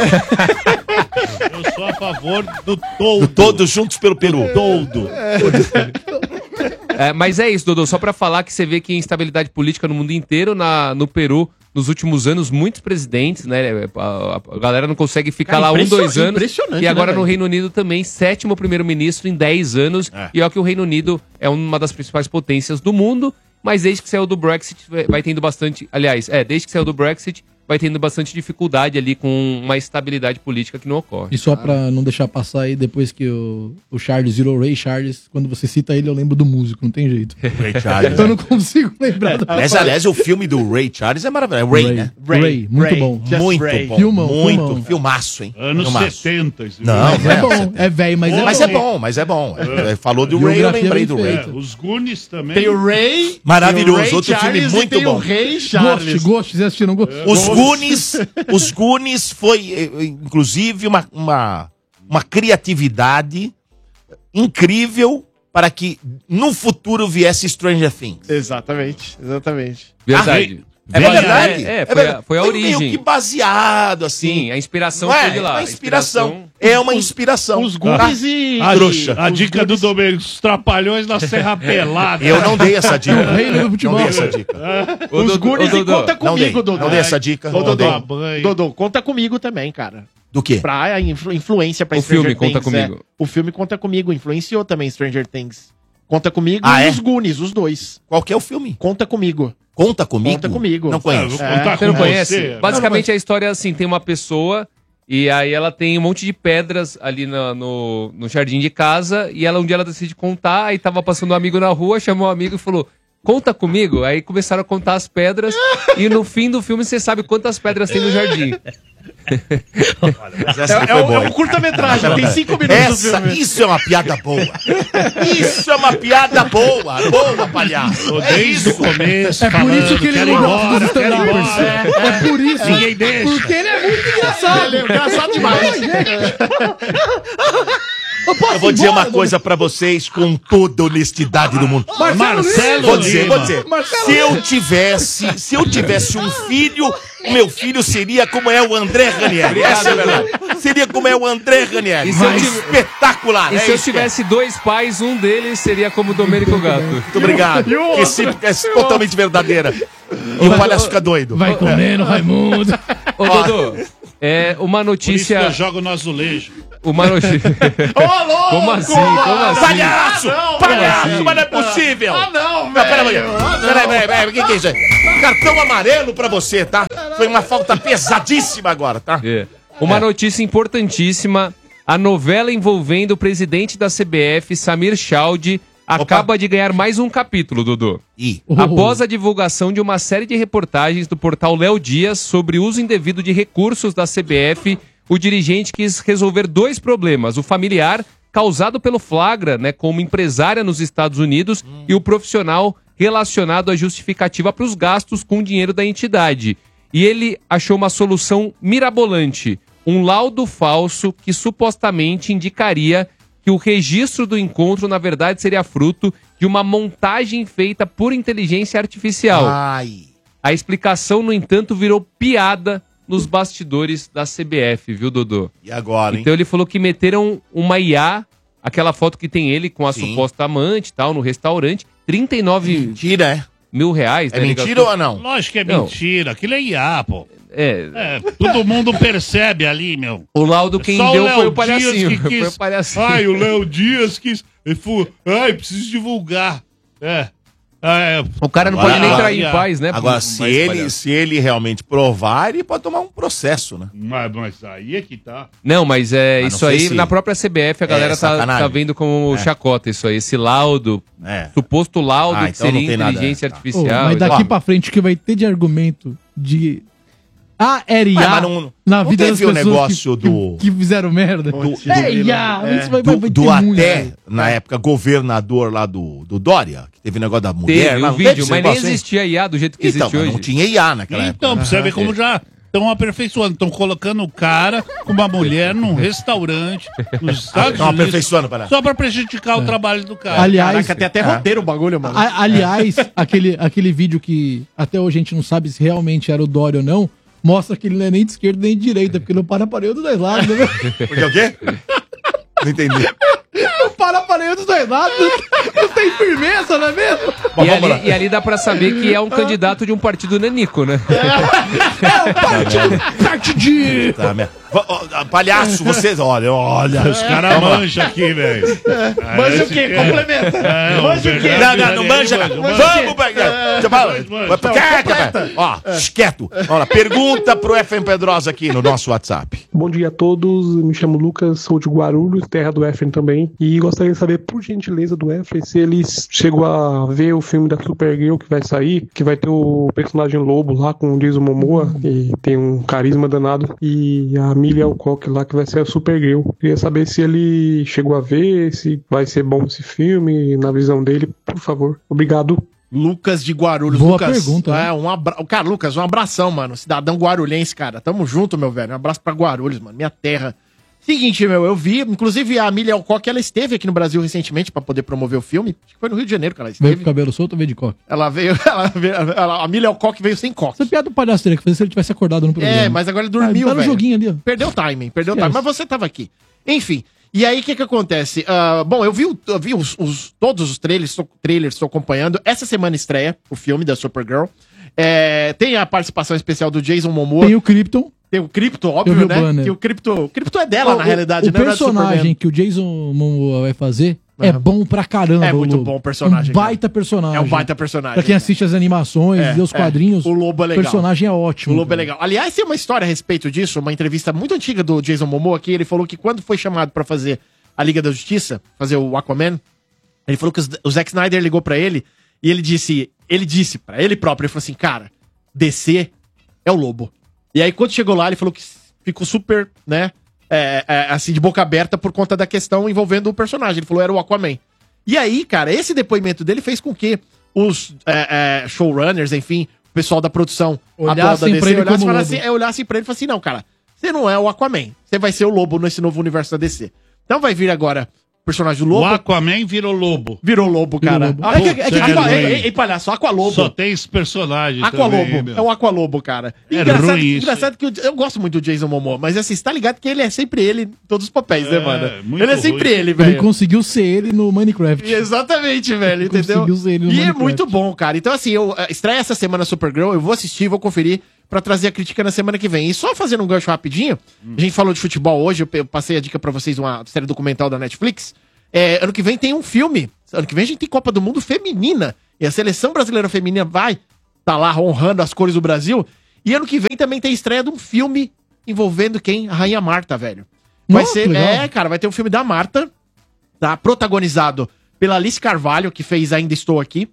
Speaker 5: Eu sou a favor do todo.
Speaker 4: Do todos juntos pelo Peru.
Speaker 5: Todo.
Speaker 2: É, mas é isso, Dodô, só pra falar que você vê que instabilidade política no mundo inteiro, na, no Peru, nos últimos anos, muitos presidentes, né? A, a galera não consegue ficar
Speaker 1: Cara,
Speaker 2: lá um,
Speaker 1: impression-
Speaker 2: dois anos.
Speaker 1: impressionante,
Speaker 2: E agora
Speaker 1: né,
Speaker 2: no
Speaker 1: velho?
Speaker 2: Reino Unido também, sétimo primeiro-ministro em dez anos.
Speaker 4: É.
Speaker 2: E ó que o Reino Unido é uma das principais potências do mundo, mas desde que saiu do Brexit vai- vai tendo bastante. Aliás, é, desde que saiu do Brexit, vai tendo bastante dificuldade ali com uma estabilidade política que não ocorre.
Speaker 3: E só pra não deixar passar aí, depois que o, o Charles virou Ray Charles, quando você cita ele, eu lembro do músico, não tem jeito.
Speaker 4: Ray Charles.
Speaker 3: Eu não consigo lembrar da
Speaker 4: Aliás, aliás, o filme do Ray Charles é maravilhoso. É Ray,
Speaker 3: Ray,
Speaker 4: né?
Speaker 3: Ray,
Speaker 1: Ray,
Speaker 3: muito
Speaker 1: Ray.
Speaker 3: bom.
Speaker 1: Just
Speaker 4: Muito
Speaker 1: Ray.
Speaker 4: bom.
Speaker 3: Filmão,
Speaker 4: muito.
Speaker 3: filmão.
Speaker 4: Filmaço, hein?
Speaker 5: Anos
Speaker 4: Filmaço.
Speaker 5: setenta. isso
Speaker 4: Não,
Speaker 5: mesmo.
Speaker 3: É bom, é velho, mas é
Speaker 4: Mas
Speaker 3: bom.
Speaker 4: é bom, mas é bom. É, falou do Ray, eu
Speaker 3: Biografia
Speaker 4: lembrei
Speaker 3: bem
Speaker 4: do Ray.
Speaker 3: feita.
Speaker 5: É, os Goonies também.
Speaker 1: Tem o Ray.
Speaker 4: Maravilhoso,
Speaker 1: tem o Ray
Speaker 4: outro filme
Speaker 1: Charles
Speaker 4: muito
Speaker 1: e tem
Speaker 4: bom.
Speaker 1: o Rei
Speaker 3: Ghost,
Speaker 1: Charles.
Speaker 3: Ghost, vocês assistiram Ghost?
Speaker 4: Os Goonies, os Goonies foi, eh, inclusive, uma, uma, uma criatividade incrível para que no futuro viesse Stranger Things.
Speaker 1: Exatamente, exatamente.
Speaker 2: Verdade.
Speaker 4: É
Speaker 5: Veja,
Speaker 4: verdade.
Speaker 2: É, é, foi,
Speaker 4: verdade.
Speaker 2: a, foi a origem.
Speaker 4: meio que baseado, assim.
Speaker 2: Sim, a inspiração
Speaker 4: Não é?
Speaker 2: foi de lá.
Speaker 4: Uma
Speaker 2: A
Speaker 4: inspiração. É uma inspiração.
Speaker 1: Os Goonies e...
Speaker 5: A,
Speaker 4: Trouxa.
Speaker 5: a dica do Domênico, os trapalhões na Serra Pelada.
Speaker 4: Eu não dei essa dica.
Speaker 3: O reino do futebol.
Speaker 4: Não dei essa dica.
Speaker 2: Ô,
Speaker 1: Os
Speaker 2: Dodô,
Speaker 1: Goonies
Speaker 2: ô,
Speaker 1: e
Speaker 2: Dodô,
Speaker 1: conta
Speaker 4: Não dei.
Speaker 1: comigo, Dodô.
Speaker 4: Não dei essa dica.
Speaker 1: Ô,
Speaker 4: Não
Speaker 1: Dodô,
Speaker 4: dei.
Speaker 5: banho.
Speaker 1: Dodô, conta comigo também, cara.
Speaker 4: Do quê?
Speaker 1: Pra influ- influência pra
Speaker 2: O
Speaker 1: Stranger
Speaker 2: filme Conta
Speaker 1: Things, é.
Speaker 2: Comigo.
Speaker 1: O filme Conta Comigo, influenciou também Stranger Things. Conta Comigo
Speaker 4: Ah,
Speaker 1: e
Speaker 4: é?
Speaker 1: os Goonies, os dois.
Speaker 4: Qual que é o filme?
Speaker 1: Conta Comigo.
Speaker 4: Conta comigo?
Speaker 1: Conta comigo.
Speaker 4: Não conheço.
Speaker 5: Ah, eu vou contar
Speaker 1: É.
Speaker 2: Você não
Speaker 5: com
Speaker 2: conhece?
Speaker 5: você.
Speaker 2: Basicamente a história é assim, tem uma pessoa e aí ela tem um monte de pedras ali no, no, no jardim de casa e ela um dia ela decide contar, aí tava passando um amigo na rua, chamou um amigo e falou: conta comigo. Aí começaram a contar as pedras e no fim do filme você sabe quantas pedras tem no jardim.
Speaker 1: Mas essa é, foi é, boa, é um curta-metragem, tem cinco minutos
Speaker 4: essa, do filme. Isso é uma piada boa. Isso é uma piada boa. Boa, palhaço.
Speaker 5: É desde o começo.
Speaker 3: É por isso que ele não gosta dos stand-uppers.
Speaker 5: É,
Speaker 3: é por isso.
Speaker 5: Ninguém deixa.
Speaker 3: Porque ele é muito engraçado.
Speaker 1: Ele é engraçado demais.
Speaker 4: Eu, eu vou dizer embora, uma coisa pra vocês com toda honestidade do mundo.
Speaker 5: Marcelo, Marcelo
Speaker 4: vou dizer,
Speaker 5: Lima.
Speaker 4: vou dizer.
Speaker 5: Marcelo
Speaker 4: se eu tivesse, se eu tivesse um filho, o meu filho seria como é o André Ranieri. Essa é a verdade. Seria como é o André Ranieri.
Speaker 2: E se eu tive-
Speaker 4: Espetacular.
Speaker 2: E
Speaker 4: é
Speaker 2: se eu
Speaker 4: isso que é.
Speaker 2: tivesse dois pais, um deles seria como o Domênico Gato.
Speaker 4: Muito obrigado. Esse é totalmente verdadeira. E o palhaço fica doido.
Speaker 3: Vai comendo, Raimundo.
Speaker 2: Ô, Dodô, é uma
Speaker 5: Por isso que
Speaker 2: notícia...
Speaker 5: eu jogo no azulejo.
Speaker 2: Uma notícia...
Speaker 1: Ô, louco!
Speaker 2: Como assim? Como assim?
Speaker 4: Palhaço!
Speaker 1: Ah, não,
Speaker 4: palhaço!
Speaker 1: assim?
Speaker 4: Mas não é possível!
Speaker 1: Ah, não,
Speaker 4: Não, pera aí.
Speaker 1: velho. Ah, não.
Speaker 4: Peraí, peraí, peraí. O que, que é isso aí? Cartão amarelo pra você, tá? Foi uma falta pesadíssima agora, tá?
Speaker 2: É. Uma notícia importantíssima. A novela envolvendo o presidente da C B F, Samir Chowdhury, acaba de ganhar mais um capítulo, Dudu.
Speaker 4: Ih.
Speaker 2: Após a divulgação de uma série de reportagens do portal Léo Dias sobre uso indevido de recursos da C B F, o dirigente quis resolver dois problemas: o familiar, causado pelo flagra, né, como empresária nos Estados Unidos, hum. e o profissional relacionado à justificativa para os gastos com o dinheiro da entidade. E ele achou uma solução mirabolante: um laudo falso que supostamente indicaria que o registro do encontro, na verdade, seria fruto de uma montagem feita por inteligência artificial.
Speaker 4: Ai.
Speaker 2: A explicação, no entanto, virou piada nos bastidores da C B F, viu, Dodô?
Speaker 4: E agora, hein?
Speaker 2: Então ele falou que meteram uma I A, aquela foto que tem ele com a
Speaker 4: Sim.
Speaker 2: suposta amante e tal, no restaurante, trinta e nove
Speaker 4: Mentira, é?
Speaker 2: mil reais.
Speaker 4: É
Speaker 2: né,
Speaker 4: mentira
Speaker 2: gastou-
Speaker 4: ou não?
Speaker 5: Lógico que é
Speaker 2: Não.
Speaker 5: mentira. Aquilo é I A, pô.
Speaker 2: É,
Speaker 5: É, todo mundo percebe ali, meu.
Speaker 2: o laudo quem
Speaker 5: Só
Speaker 2: deu
Speaker 5: o Léo
Speaker 2: foi o
Speaker 5: Dias
Speaker 2: palhacinho.
Speaker 5: que
Speaker 2: Foi
Speaker 5: quis.
Speaker 2: o palhacinho.
Speaker 5: Ai, o Léo Dias quis. Ele falou, ai, preciso divulgar. É. Ah, é.
Speaker 2: O cara não
Speaker 4: Agora-
Speaker 2: pode nem
Speaker 4: agora-
Speaker 2: trair em paz, né?
Speaker 4: Agora,
Speaker 2: por-
Speaker 4: se
Speaker 2: mais
Speaker 4: ele,
Speaker 2: palhaço.
Speaker 4: se ele realmente provar, ele pode tomar um processo, né?
Speaker 5: Mas, mas aí é que tá.
Speaker 2: Não, mas é
Speaker 4: Mas não
Speaker 2: isso
Speaker 4: sei
Speaker 2: aí,
Speaker 4: se-
Speaker 2: na própria C B F a
Speaker 4: É,
Speaker 2: galera tá,
Speaker 4: sacanagem.
Speaker 2: tá vendo como
Speaker 4: É.
Speaker 2: chacota isso aí, esse laudo,
Speaker 4: É.
Speaker 2: suposto laudo
Speaker 4: Ah,
Speaker 2: que
Speaker 4: então não
Speaker 2: seria
Speaker 4: tem nada,
Speaker 2: inteligência
Speaker 4: é.
Speaker 3: Ô,
Speaker 2: artificial.
Speaker 3: mas
Speaker 2: e
Speaker 3: daqui
Speaker 2: tal.
Speaker 3: pra frente o que vai ter de argumento de A R
Speaker 4: Ué,
Speaker 3: A
Speaker 4: mas não-
Speaker 3: na
Speaker 4: não
Speaker 3: vida das
Speaker 4: teve o
Speaker 3: pessoas
Speaker 4: negócio
Speaker 3: que,
Speaker 4: do-
Speaker 3: que, que fizeram merda.
Speaker 4: do-
Speaker 3: é I A,
Speaker 1: é.
Speaker 3: isso vai,
Speaker 4: Do,
Speaker 3: vai, vai
Speaker 4: do
Speaker 3: ter
Speaker 4: até,
Speaker 3: muito, velho.
Speaker 4: na época, governador lá do, do Dória, que teve o negócio da mulher.
Speaker 2: Teve
Speaker 4: lá,
Speaker 2: um
Speaker 4: não teve
Speaker 2: vídeo,
Speaker 4: esse
Speaker 2: mas nem
Speaker 4: negócio aí?
Speaker 2: existia I A do jeito que
Speaker 4: Então,
Speaker 2: existe
Speaker 4: mas
Speaker 2: hoje.
Speaker 4: não tinha I A naquela
Speaker 5: Então,
Speaker 4: época.
Speaker 5: pra você ver como já estão aperfeiçoando. Estão colocando o cara com uma mulher num restaurante nos Estados
Speaker 4: Estão
Speaker 5: Unidos.
Speaker 4: aperfeiçoando, para.
Speaker 5: Só pra prejudicar o trabalho do cara.
Speaker 3: Aliás,
Speaker 1: Caraca, tem até roteiro o bagulho, mano.
Speaker 3: a- aliás aquele, aquele vídeo que até hoje a gente não sabe se realmente era o Dória ou não, mostra que ele não é nem de esquerda nem de direita, porque não para para nenhum dos dois lados, né?
Speaker 4: Porque o quê? Não entendi.
Speaker 3: Não para para nenhum dos dois lados, não, não tem firmeza, não é mesmo?
Speaker 4: Bom,
Speaker 2: E
Speaker 4: vamos lá.
Speaker 2: ali, e ali dá pra saber que é um candidato de um partido nanico, né?
Speaker 3: É o partido, partido.
Speaker 4: Tá, merda. Va- ó, palhaço, vocês, olha, olha.
Speaker 5: Os caras manjam aqui, velho.
Speaker 1: Manja o quê? Complementa.
Speaker 5: É,
Speaker 1: Manja o quê?
Speaker 4: Não, não, não manja.
Speaker 5: Manja,
Speaker 4: Vamos,
Speaker 5: manja.
Speaker 4: pegar. Deixa eu falar.
Speaker 5: Manja.
Speaker 4: Quieto, velho. Ó, quieto. Olha, pergunta pro F M Pedrosa aqui no nosso WhatsApp.
Speaker 13: Bom dia a todos, me chamo Lucas, sou de Guarulhos, terra do Efren também, e gostaria de saber, por gentileza, do Efren, se ele chegou a ver o filme da Supergirl que vai sair, que vai ter o personagem Lobo lá com o Jason Momoa, e tem um carisma danado, e a Millie Alcock lá que vai ser a Supergirl. Queria saber se ele chegou a ver, se vai ser bom esse filme, na visão dele, por favor. Obrigado.
Speaker 1: Lucas de Guarulhos.
Speaker 3: Boa
Speaker 1: Lucas,
Speaker 3: pergunta, né?
Speaker 1: É, um abra... Cara, Lucas, um abração, mano. Cidadão guarulhense, cara. Tamo junto, meu velho. Um abraço pra Guarulhos, mano. Minha terra. Seguinte, meu, eu vi, inclusive a Amelia Alcock, ela esteve aqui no Brasil recentemente pra poder promover o filme. Acho que foi no Rio de Janeiro que ela
Speaker 3: Veio com
Speaker 1: esteve.
Speaker 3: o cabelo solto ou veio de coque?
Speaker 1: Ela veio, ela veio, ela, a Amelia Alcock veio sem coque.
Speaker 3: Essa piada do palhaço teria que fazer se ele tivesse acordado no programa.
Speaker 1: É, mas agora ele dormiu,
Speaker 3: Ah, tá no
Speaker 1: velho.
Speaker 3: joguinho ali, ó.
Speaker 1: Perdeu o timing, perdeu o
Speaker 3: Esquece.
Speaker 1: timing. Mas você tava aqui. Enfim. E aí, o que que acontece? Ah, bom, eu vi, o- eu vi os, os- todos os trailers, tô, trailers, estou acompanhando. Essa semana estreia o filme da Supergirl. É, tem a participação especial do Jason Momoa.
Speaker 3: Tem o Krypton.
Speaker 1: Tem o Krypto,
Speaker 3: Eu vi
Speaker 1: óbvio,
Speaker 3: o
Speaker 1: né?
Speaker 3: banner.
Speaker 1: Que o Krypto, o Krypto é dela,
Speaker 3: Ó,
Speaker 1: na
Speaker 3: o-
Speaker 1: realidade,
Speaker 3: o
Speaker 1: né? Não é do
Speaker 3: personagem
Speaker 1: Superman.
Speaker 3: que o Jason Momoa vai fazer é
Speaker 1: Aham.
Speaker 3: bom pra caramba.
Speaker 1: É muito
Speaker 3: o Lobo.
Speaker 1: bom o personagem,
Speaker 3: Um baita personagem.
Speaker 1: É um baita personagem.
Speaker 3: Pra quem assiste as animações,
Speaker 1: É,
Speaker 3: vê os
Speaker 1: é.
Speaker 3: quadrinhos,
Speaker 1: O Lobo é legal.
Speaker 3: o personagem é
Speaker 1: O
Speaker 3: ótimo.
Speaker 1: Lobo é legal. Aliás, tem uma história a respeito disso, uma entrevista muito antiga do Jason Momoa, que ele falou que quando foi chamado pra fazer a Liga da Justiça, fazer o Aquaman, ele falou que o Zack Snyder ligou pra ele e ele disse: ele disse pra ele próprio, ele falou assim, cara, D C é o Lobo. E aí quando chegou lá, ele falou que ficou super, né, é, é, assim, de boca aberta por conta da questão envolvendo o personagem. Ele falou, era o Aquaman. E aí, cara, esse depoimento dele fez com que os é, é, showrunners, enfim, o pessoal da produção
Speaker 3: Olhassem
Speaker 1: atual
Speaker 3: pra ele
Speaker 1: olhassem,
Speaker 3: como
Speaker 1: falassem,
Speaker 3: Lobo.
Speaker 1: é, olhassem pra ele e falassem assim, não, cara, você não é o Aquaman. Você vai ser o Lobo nesse novo universo da D C. Então vai vir agora o personagem do Lobo.
Speaker 5: O Aquaman virou Lobo.
Speaker 1: Virou Lobo, cara.
Speaker 5: Virou Lobo.
Speaker 1: Ah, é que, é que,
Speaker 5: Putz,
Speaker 1: Aqua-
Speaker 5: é
Speaker 1: é,
Speaker 5: ruim.
Speaker 1: é, é, palhaço, Aqualobo.
Speaker 5: Só tem esse personagem
Speaker 1: Aqualobo,
Speaker 5: também, meu.
Speaker 1: é o Aqualobo, cara.
Speaker 5: É
Speaker 1: engraçado
Speaker 5: ruim isso.
Speaker 1: engraçado que o- eu gosto muito do Jason Momoa, mas assim, você tá ligado que ele é sempre ele em todos os papéis, né,
Speaker 5: É,
Speaker 1: mano?
Speaker 5: muito
Speaker 1: Ele é sempre
Speaker 5: ruim.
Speaker 1: ele,
Speaker 3: Ele
Speaker 1: velho.
Speaker 3: conseguiu ser ele no Minecraft.
Speaker 1: Exatamente, velho,
Speaker 3: Ele
Speaker 1: entendeu?
Speaker 3: conseguiu ser ele no
Speaker 1: E é
Speaker 3: Minecraft.
Speaker 1: muito bom, cara. Então, assim, eu eh, estreia essa semana Supergirl, eu vou assistir, vou conferir pra trazer a crítica na semana que vem. E só fazendo um gancho rapidinho, a gente falou de futebol hoje, eu pe- eu passei a dica pra vocês, uma série documental da Netflix. É, ano que vem tem um filme. Ano que vem a gente tem Copa do Mundo feminina. E a seleção brasileira feminina vai tá lá honrando as cores do Brasil. E ano que vem também tem estreia de um filme envolvendo quem? A Rainha Marta, velho. Vai
Speaker 3: Nossa,
Speaker 1: ser.
Speaker 3: legal.
Speaker 1: É, cara, vai ter um filme da Marta, tá? Protagonizado pela Alice Carvalho, que fez Ainda Estou Aqui.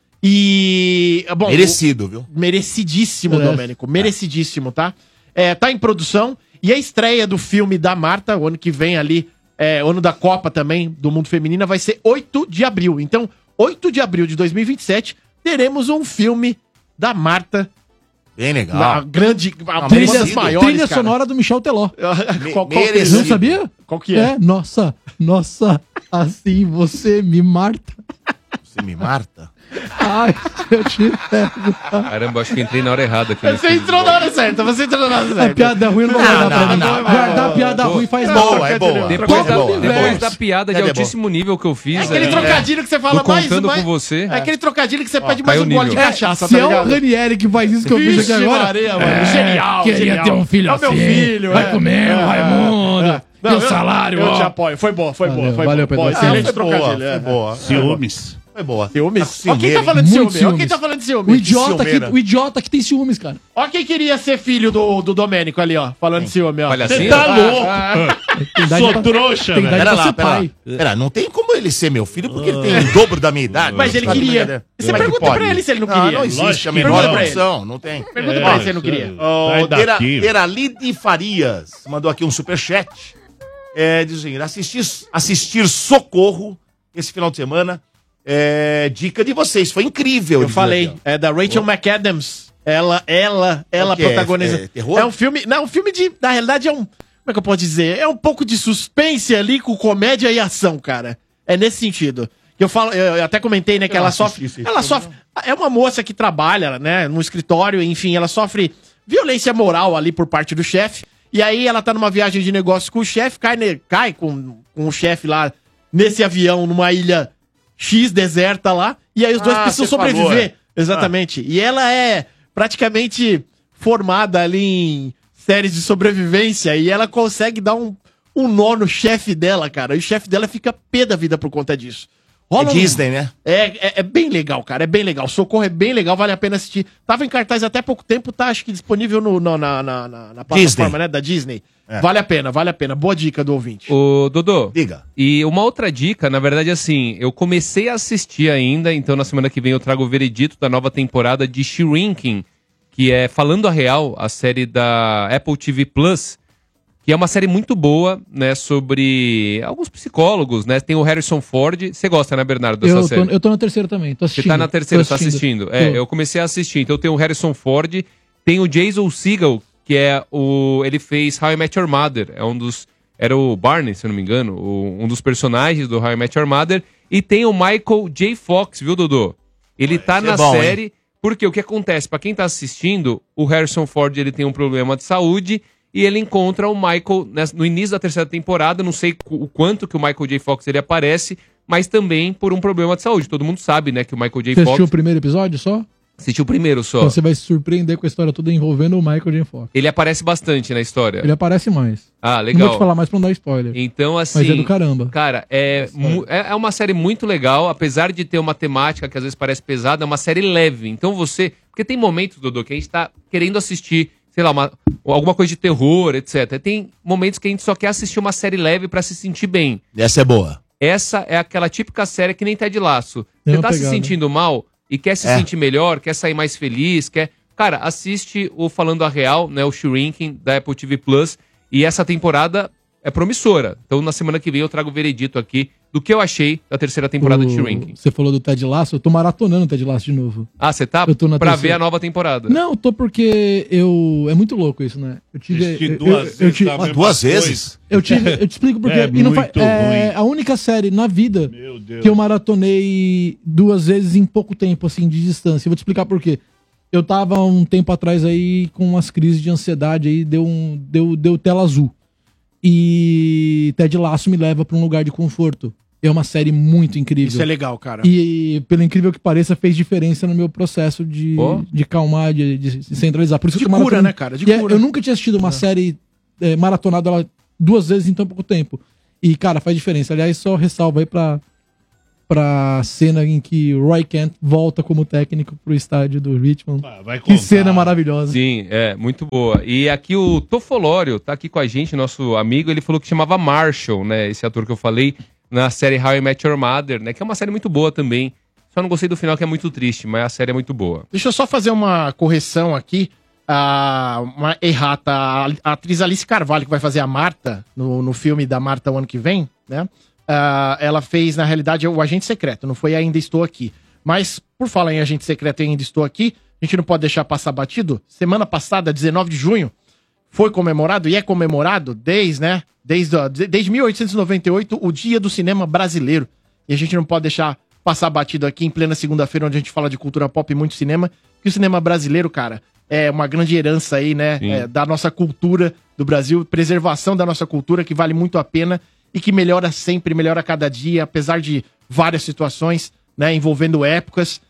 Speaker 1: E. Bom,
Speaker 4: Merecido,
Speaker 1: o-
Speaker 4: viu?
Speaker 1: Merecidíssimo,
Speaker 4: Merece.
Speaker 1: Domênico. Merecidíssimo, tá? É, tá em produção. E a estreia do filme da Marta, o ano que vem ali, é, ano da Copa também, do Mundo Feminina, vai ser oito de abril. Então, oito de abril de dois mil e vinte e sete, teremos um filme da Marta.
Speaker 4: Bem legal.
Speaker 1: A grande. A
Speaker 3: Trilha,
Speaker 1: uma das maiores,
Speaker 3: trilha
Speaker 1: cara.
Speaker 3: sonora do Michel Teló.
Speaker 1: Qual, qual que é?
Speaker 3: Merecido. Não sabia?
Speaker 1: Qual que é?
Speaker 3: Nossa, nossa, assim você me marta.
Speaker 4: Você me marta?
Speaker 3: Ai, eu te pego.
Speaker 2: Caramba, acho que entrei na hora errada aqui.
Speaker 1: Você entrou na hora certa, você entrou na hora certa.
Speaker 3: A piada ruim eu não vou guardar pra mim. Guardar a piada ruim faz
Speaker 4: É
Speaker 3: mal.
Speaker 4: boa, é boa.
Speaker 2: Depois,
Speaker 4: É
Speaker 2: da,
Speaker 4: boa,
Speaker 2: depois
Speaker 4: é boa.
Speaker 2: da piada de
Speaker 4: É boa.
Speaker 2: altíssimo nível que eu fiz.
Speaker 1: É aquele
Speaker 2: é,
Speaker 1: trocadilho que você fala
Speaker 2: tô
Speaker 1: mais
Speaker 2: contando
Speaker 1: mais-
Speaker 2: com você.
Speaker 1: É aquele trocadilho que você pede mais
Speaker 2: caiu
Speaker 1: um
Speaker 2: o
Speaker 1: gole de
Speaker 2: nível.
Speaker 1: cachaça,
Speaker 3: Se
Speaker 1: tá
Speaker 3: é o
Speaker 1: ligado?
Speaker 3: Ranieri que faz isso que eu fiz aqui
Speaker 1: Vixe
Speaker 3: agora.
Speaker 1: Maria, mano.
Speaker 3: É,
Speaker 1: Genial,
Speaker 3: Queria
Speaker 1: genial.
Speaker 3: ter um filho
Speaker 1: É o meu
Speaker 3: assim.
Speaker 1: filho,
Speaker 3: Vai
Speaker 1: é.
Speaker 3: comer,
Speaker 1: É,
Speaker 3: Raimundo.
Speaker 1: é. Não,
Speaker 3: Meu
Speaker 1: eu-
Speaker 3: salário,
Speaker 1: Eu
Speaker 3: ó.
Speaker 1: te apoio. Foi boa, foi
Speaker 3: Valeu,
Speaker 1: boa. Foi
Speaker 3: valeu,
Speaker 1: boa.
Speaker 3: Pedro.
Speaker 1: Pô, excelente
Speaker 4: Foi boa,
Speaker 1: trocadilho. é.
Speaker 4: foi boa.
Speaker 5: Ciúmes.
Speaker 4: Foi boa.
Speaker 1: Ciúmes?
Speaker 4: Tá
Speaker 1: Ó quem tá falando de
Speaker 3: Muito
Speaker 1: ciúmes. Ó quem
Speaker 3: ciúmes.
Speaker 1: tá falando de
Speaker 3: O
Speaker 1: ciúmes.
Speaker 3: idiota, que,
Speaker 4: ciumeira.
Speaker 3: o idiota que tem ciúmes, cara.
Speaker 1: Ó quem queria ser filho do, do Domênico ali, ó. Falando de ciúme, ó.
Speaker 2: Palhacinho?
Speaker 5: Você tá
Speaker 1: Ah,
Speaker 5: louco?
Speaker 1: ah,
Speaker 3: Tem idade
Speaker 5: Sou
Speaker 3: pra-
Speaker 5: trouxa,
Speaker 3: tem
Speaker 5: velho.
Speaker 3: idade
Speaker 4: Pera
Speaker 3: pra
Speaker 4: lá,
Speaker 3: ser
Speaker 4: pera lá.
Speaker 3: pai.
Speaker 4: Pera, não tem como ele ser meu filho porque ele tem o dobro da minha idade.
Speaker 1: Mas ele
Speaker 4: Tá de
Speaker 1: queria.
Speaker 4: brincadeira.
Speaker 1: Você
Speaker 4: Como é que
Speaker 1: pergunta
Speaker 4: pode?
Speaker 1: pra ele se ele não
Speaker 4: Não,
Speaker 1: queria.
Speaker 4: não existe
Speaker 5: Lógico
Speaker 4: a
Speaker 5: que
Speaker 4: menor
Speaker 1: não.
Speaker 4: opção, não tem.
Speaker 1: Pergunta
Speaker 5: É,
Speaker 1: pra ele se ele não queria.
Speaker 5: Sai
Speaker 4: O Dera-
Speaker 5: daqui.
Speaker 4: Deralide Farias mandou aqui um superchat. É, diz assim, assistir, assistir Socorro esse final de semana. É, dica de vocês, foi incrível.
Speaker 1: Eu
Speaker 4: diz
Speaker 1: falei,
Speaker 4: aqui,
Speaker 1: é da Rachel McAdams. Ela, ela, ela
Speaker 4: que é?
Speaker 1: protagoniza.
Speaker 4: É terror?
Speaker 1: É um filme. Não, um filme de. Na realidade, é um. Como é que eu posso dizer? É um pouco de suspense ali com comédia e ação, cara. É nesse sentido. Que eu falo, eu eu até comentei, né, que
Speaker 4: Eu
Speaker 1: ela
Speaker 4: assisti
Speaker 1: sofre.
Speaker 4: esse
Speaker 1: Ela
Speaker 4: filme,
Speaker 1: sofre. É uma moça que trabalha, né, no escritório, enfim, ela sofre violência moral ali por parte do chefe. E aí ela tá numa viagem de negócios com o chefe, cai, ne- cai com, com o chefe lá nesse avião, numa ilha X deserta lá. E aí os dois
Speaker 4: Ah,
Speaker 1: precisam
Speaker 4: você falou,
Speaker 1: sobreviver.
Speaker 4: é.
Speaker 1: Exatamente. E ela é praticamente formada ali em séries de sobrevivência e ela consegue dar um, um nó no chefe dela, cara. E o chefe dela fica pé da vida por conta disso.
Speaker 4: É
Speaker 1: um-
Speaker 4: Disney, né?
Speaker 1: É, é, é bem legal, cara. É bem legal. Socorro é bem legal, vale a pena assistir. Tava em cartaz até pouco tempo, tá acho que disponível no, no- na, na, na, na plataforma,
Speaker 4: Disney.
Speaker 1: né? Da Disney.
Speaker 4: É.
Speaker 1: Vale a pena, vale a pena. Boa dica do ouvinte.
Speaker 2: Ô, Dodô.
Speaker 4: Diga.
Speaker 2: E uma outra dica, na verdade, assim, eu comecei a assistir ainda, então na semana que vem eu trago o veredito da nova temporada de Shrinking, que é Falando a Real, a série da Apple T V Plus, que é uma série muito boa, né, sobre alguns psicólogos, né? Tem o Harrison Ford. Você gosta, né, Bernardo, dessa
Speaker 3: Eu
Speaker 2: série?
Speaker 3: tô, eu tô na terceira também, tô
Speaker 2: Você
Speaker 3: assistindo.
Speaker 2: tá na terceira,
Speaker 3: Tô
Speaker 2: tá assistindo. É,
Speaker 3: Tô.
Speaker 2: eu comecei a assistir. Então tem o Harrison Ford, tem o Jason Segel, que é o. Ele fez How I Met Your Mother. É um dos. Era o Barney, se eu não me engano, o- um dos personagens do How I Met Your Mother. E tem o Michael J. Fox, viu, Dodô? Ele tá
Speaker 4: esse é
Speaker 2: na
Speaker 4: bom,
Speaker 2: série. Porque o que acontece? Pra quem tá assistindo, o Harrison Ford ele tem um problema de saúde e ele encontra o Michael né, no início da terceira temporada. Não sei o quanto que o Michael J. Fox ele aparece, mas também por um problema de saúde. Todo mundo sabe, né, que o Michael J.
Speaker 3: Você
Speaker 2: Fox
Speaker 3: assistiu o primeiro episódio só?
Speaker 2: assistiu o primeiro só.
Speaker 3: Então você vai se surpreender com a história toda envolvendo o Michael J. Fox.
Speaker 2: Ele aparece bastante na história.
Speaker 3: Ele aparece mais.
Speaker 2: Ah,
Speaker 3: Não
Speaker 2: legal.
Speaker 3: vou te falar mais pra não dar spoiler.
Speaker 2: Então, assim.
Speaker 3: Mas é do caramba.
Speaker 2: Cara, é, mu- é é uma série muito legal, apesar de ter uma temática que às vezes parece pesada, é uma série leve. Então você. Porque tem momentos, Dodô, que a gente tá querendo assistir, sei lá, uma, alguma coisa de terror, etcétera. Tem momentos que a gente só quer assistir uma série leve pra se sentir bem.
Speaker 4: Essa é boa.
Speaker 2: Essa é aquela típica série que nem Ted Laço. Você
Speaker 3: Mesma
Speaker 2: tá se
Speaker 3: pegada.
Speaker 2: sentindo mal? e quer se
Speaker 4: É.
Speaker 2: sentir melhor, quer sair mais feliz, quer... Cara, assiste o Falando a Real, né, o Shrinking da Apple T V Plus, e essa temporada é promissora. Então na semana que vem eu trago o veredito aqui do que eu achei da terceira temporada de Shrinking.
Speaker 3: Você falou do Ted Lasso, eu tô maratonando o Ted Lasso de novo.
Speaker 2: Ah, você tá?
Speaker 3: Eu tô na
Speaker 2: Pra
Speaker 3: terceira.
Speaker 2: ver a nova temporada.
Speaker 3: Não, tô porque eu... É muito louco isso, né? Eu tive...
Speaker 5: Assisti
Speaker 3: eu-
Speaker 5: duas
Speaker 3: eu-
Speaker 5: vezes
Speaker 3: eu tive-
Speaker 5: a mesma
Speaker 4: Duas
Speaker 5: coisa.
Speaker 4: vezes?
Speaker 3: Eu, tive, eu te explico porque.
Speaker 5: É
Speaker 3: e não fa-
Speaker 5: muito
Speaker 3: é
Speaker 5: ruim.
Speaker 3: a única série na vida
Speaker 5: Meu Deus.
Speaker 3: que eu maratonei duas vezes em pouco tempo, assim, de distância. Eu vou te explicar por quê. Eu tava um tempo atrás aí com umas crises de ansiedade aí, deu, um, deu, deu tela azul. E Ted Lasso me leva pra um lugar de conforto. É uma série muito incrível.
Speaker 1: Isso é legal, cara.
Speaker 3: E, pelo incrível que pareça, fez diferença no meu processo de,
Speaker 2: Oh.
Speaker 3: de calmar, de, de se centralizar. Por isso
Speaker 1: De
Speaker 3: que eu
Speaker 1: cura,
Speaker 3: maratonei-
Speaker 1: né, cara? De
Speaker 3: E é-
Speaker 1: cura.
Speaker 3: Eu nunca tinha assistido uma série é, maratonada ela duas vezes em tão pouco tempo. E, cara, faz diferença. Aliás, só ressalvo aí pra, pra cena em que Roy Kent volta como técnico pro estádio do Richmond.
Speaker 5: Ah, vai
Speaker 3: Que
Speaker 5: contar.
Speaker 3: cena maravilhosa.
Speaker 2: Sim, é, muito boa. E aqui o Tofolório tá aqui com a gente, nosso amigo, ele falou que chamava Marshall, né, esse ator que eu falei, na série How I Met Your Mother, né, que é uma série muito boa também. Só não gostei do final, que é muito triste, mas a série é muito boa.
Speaker 1: Deixa eu só fazer uma correção aqui. A, uma errata. A, a atriz Alice Carvalho, que vai fazer a Marta no, no filme da Marta o ano que vem, né? Ah, ela fez, na realidade, o Agente Secreto, não foi Ainda Estou Aqui. Mas, por falar em Agente Secreto e Ainda Estou Aqui, a gente não pode deixar passar batido. Semana passada, dezenove de junho, foi comemorado e é comemorado desde, né? Desde, ó, de- desde mil oitocentos e noventa e oito, o Dia do Cinema Brasileiro. E a gente não pode deixar passar batido aqui em plena segunda-feira, onde a gente fala de cultura pop e muito cinema, que o cinema brasileiro, cara, é uma grande herança aí, né?
Speaker 2: Sim.
Speaker 1: É, da nossa cultura do Brasil, preservação da nossa cultura, que vale muito a pena e que melhora sempre, melhora a cada dia, apesar de várias situações, né? Envolvendo épocas.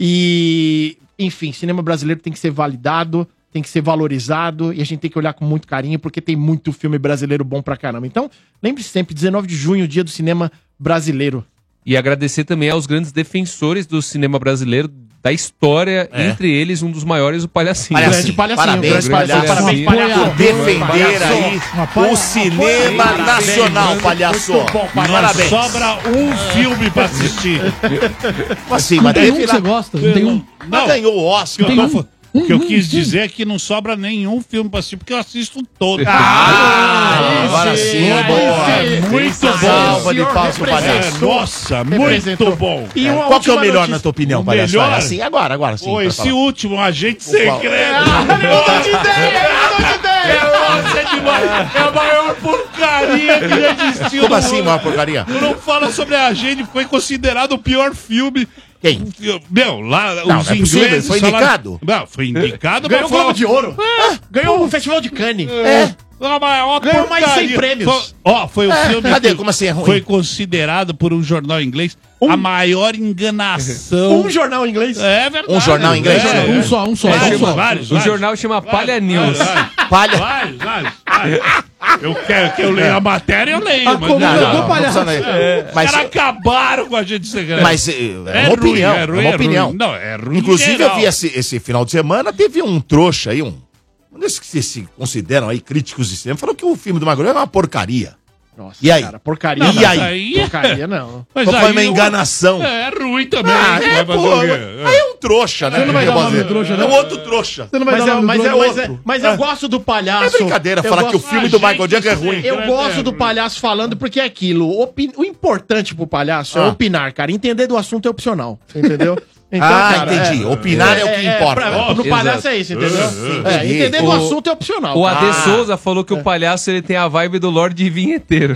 Speaker 1: E, enfim, cinema brasileiro tem que ser validado, tem que ser valorizado e a gente tem que olhar com muito carinho, porque tem muito filme brasileiro bom pra caramba. Então, lembre-se sempre, dezenove de junho, Dia do Cinema Brasileiro.
Speaker 2: E agradecer também aos grandes defensores do cinema brasileiro, da história,
Speaker 4: É.
Speaker 2: entre eles um dos maiores, o Palhacinho.
Speaker 4: Palhacinho.
Speaker 1: Grande Palhacinho,
Speaker 4: Parabéns,
Speaker 1: grande
Speaker 4: palhaço.
Speaker 1: Palhacinho.
Speaker 4: Parabéns,
Speaker 1: Palhaço.
Speaker 4: por defender
Speaker 1: Palhaço.
Speaker 4: aí
Speaker 1: Apoia-
Speaker 4: o cinema
Speaker 1: apoia-
Speaker 4: nacional,
Speaker 1: Parabéns,
Speaker 4: palhaço.
Speaker 1: muito bom, palhaço.
Speaker 4: Parabéns.
Speaker 5: Sobra um filme pra assistir.
Speaker 4: Assim,
Speaker 3: Não
Speaker 4: mas
Speaker 3: tem
Speaker 4: teve
Speaker 3: um que
Speaker 4: lá-
Speaker 3: você gosta? Não tem um.
Speaker 4: Mas ganhou o Oscar.
Speaker 5: O que eu, tô
Speaker 3: um.
Speaker 5: fa- o que eu quis dizer é que não sobra nenhum filme pra assistir, porque eu assisto todos.
Speaker 4: Ah, agora sim, boa.
Speaker 5: Muito
Speaker 4: Feita
Speaker 5: bom.
Speaker 4: salva de palmas pro
Speaker 5: É,
Speaker 4: palhaço.
Speaker 5: nossa,
Speaker 1: Representou.
Speaker 5: muito bom.
Speaker 1: E uma
Speaker 4: Qual que é o
Speaker 1: última
Speaker 4: melhor
Speaker 1: notícia.
Speaker 4: na tua opinião,
Speaker 5: O
Speaker 4: palhaço?
Speaker 5: melhor?
Speaker 4: Vai, assim, agora, agora sim.
Speaker 5: Pô,
Speaker 4: pra
Speaker 5: esse
Speaker 4: falar.
Speaker 5: último, Agente
Speaker 4: qual?
Speaker 5: Secreto.
Speaker 1: Mudou de ideia, mudou de ideia.
Speaker 5: Nossa, é demais. É a maior porcaria que já existiu.
Speaker 4: Como
Speaker 5: no
Speaker 4: assim,
Speaker 5: mundo.
Speaker 4: maior porcaria?
Speaker 5: Não fala sobre a gente, foi considerado o pior filme.
Speaker 4: Quem?
Speaker 5: Meu, lá
Speaker 4: Não,
Speaker 5: os
Speaker 4: não é possível,
Speaker 5: ingleses
Speaker 4: foi
Speaker 5: falaram-
Speaker 4: indicado?
Speaker 5: Não, foi indicado,
Speaker 1: Ganhou o
Speaker 5: foi-
Speaker 1: Globo de Ouro. Ganhou o Festival de Cannes.
Speaker 5: É. A maior
Speaker 1: Ganhou mais
Speaker 5: porcaria.
Speaker 1: cem prêmios.
Speaker 5: Foi- Ó, foi o
Speaker 4: É,
Speaker 5: filme
Speaker 4: cadê?
Speaker 5: que
Speaker 4: Como assim é ruim?
Speaker 5: foi considerado por um jornal inglês a maior enganação.
Speaker 1: Um jornal inglês.
Speaker 5: É verdade.
Speaker 4: Um jornal inglês?
Speaker 5: É,
Speaker 3: Um só, um só.
Speaker 5: Vários,
Speaker 3: um só.
Speaker 5: vários,
Speaker 2: O
Speaker 5: vários.
Speaker 2: jornal chama Palha News.
Speaker 4: Palha.
Speaker 5: Vários, vários, vários. Eu quero que eu leia a matéria, eu leio.
Speaker 3: A
Speaker 5: mas
Speaker 3: coluna
Speaker 5: não,
Speaker 3: do
Speaker 5: não,
Speaker 3: palhaço.
Speaker 4: não precisa, não.
Speaker 5: É,
Speaker 4: Mas-
Speaker 5: Os caras acabaram com a gente secreta.
Speaker 4: Mas eh, é uma opinião, é uma opinião.
Speaker 5: ruim. Não, é ruim.
Speaker 4: Inclusive,
Speaker 5: geral.
Speaker 4: eu vi esse, esse final de semana, teve um trouxa aí, um. Um desses que se consideram aí críticos de cinema, falou que o filme do Magrão é uma porcaria.
Speaker 1: Nossa,
Speaker 4: E aí?
Speaker 1: cara, porcaria
Speaker 4: E
Speaker 1: não.
Speaker 4: aí?
Speaker 5: Aí-
Speaker 1: Porcaria não.
Speaker 5: Mas
Speaker 4: Foi
Speaker 5: aí
Speaker 4: uma
Speaker 5: eu-
Speaker 4: enganação.
Speaker 5: É ruim também.
Speaker 4: Ah,
Speaker 5: hein?
Speaker 4: é,
Speaker 5: Vai fazer
Speaker 4: pô,
Speaker 5: o quê?
Speaker 4: aí é um trouxa, né?
Speaker 3: Você não vai
Speaker 4: Que eu
Speaker 3: dar o
Speaker 4: posso
Speaker 3: nome do
Speaker 4: dizer?
Speaker 3: trouxa,
Speaker 4: É
Speaker 3: não?
Speaker 4: um outro trouxa.
Speaker 3: Você não vai
Speaker 1: Mas,
Speaker 3: dar
Speaker 1: é,
Speaker 3: o nome
Speaker 1: mas,
Speaker 3: do
Speaker 1: é,
Speaker 3: outro?
Speaker 1: mas, é, mas eu gosto do palhaço.
Speaker 4: É brincadeira
Speaker 1: Eu
Speaker 4: falar
Speaker 1: gosto-
Speaker 4: que o filme
Speaker 5: Ah,
Speaker 4: do Michael
Speaker 5: gente,
Speaker 4: Jackson é
Speaker 5: isso
Speaker 4: ruim.
Speaker 5: aí.
Speaker 1: Eu gosto do palhaço falando porque é aquilo. opi- O importante pro palhaço é
Speaker 4: Ah.
Speaker 1: opinar, cara. Entender do assunto é opcional. Entendeu?
Speaker 4: Ah, entendi. Opinar é o que importa.
Speaker 1: pra- pro
Speaker 2: Exato.
Speaker 1: palhaço é isso, entendeu? É,
Speaker 4: Entendi.
Speaker 1: entender do
Speaker 2: O-
Speaker 1: assunto é opcional.
Speaker 2: O
Speaker 1: cara.
Speaker 2: A D
Speaker 4: Ah.
Speaker 2: Souza falou que o palhaço ele tem a vibe do Lorde Vinheteiro.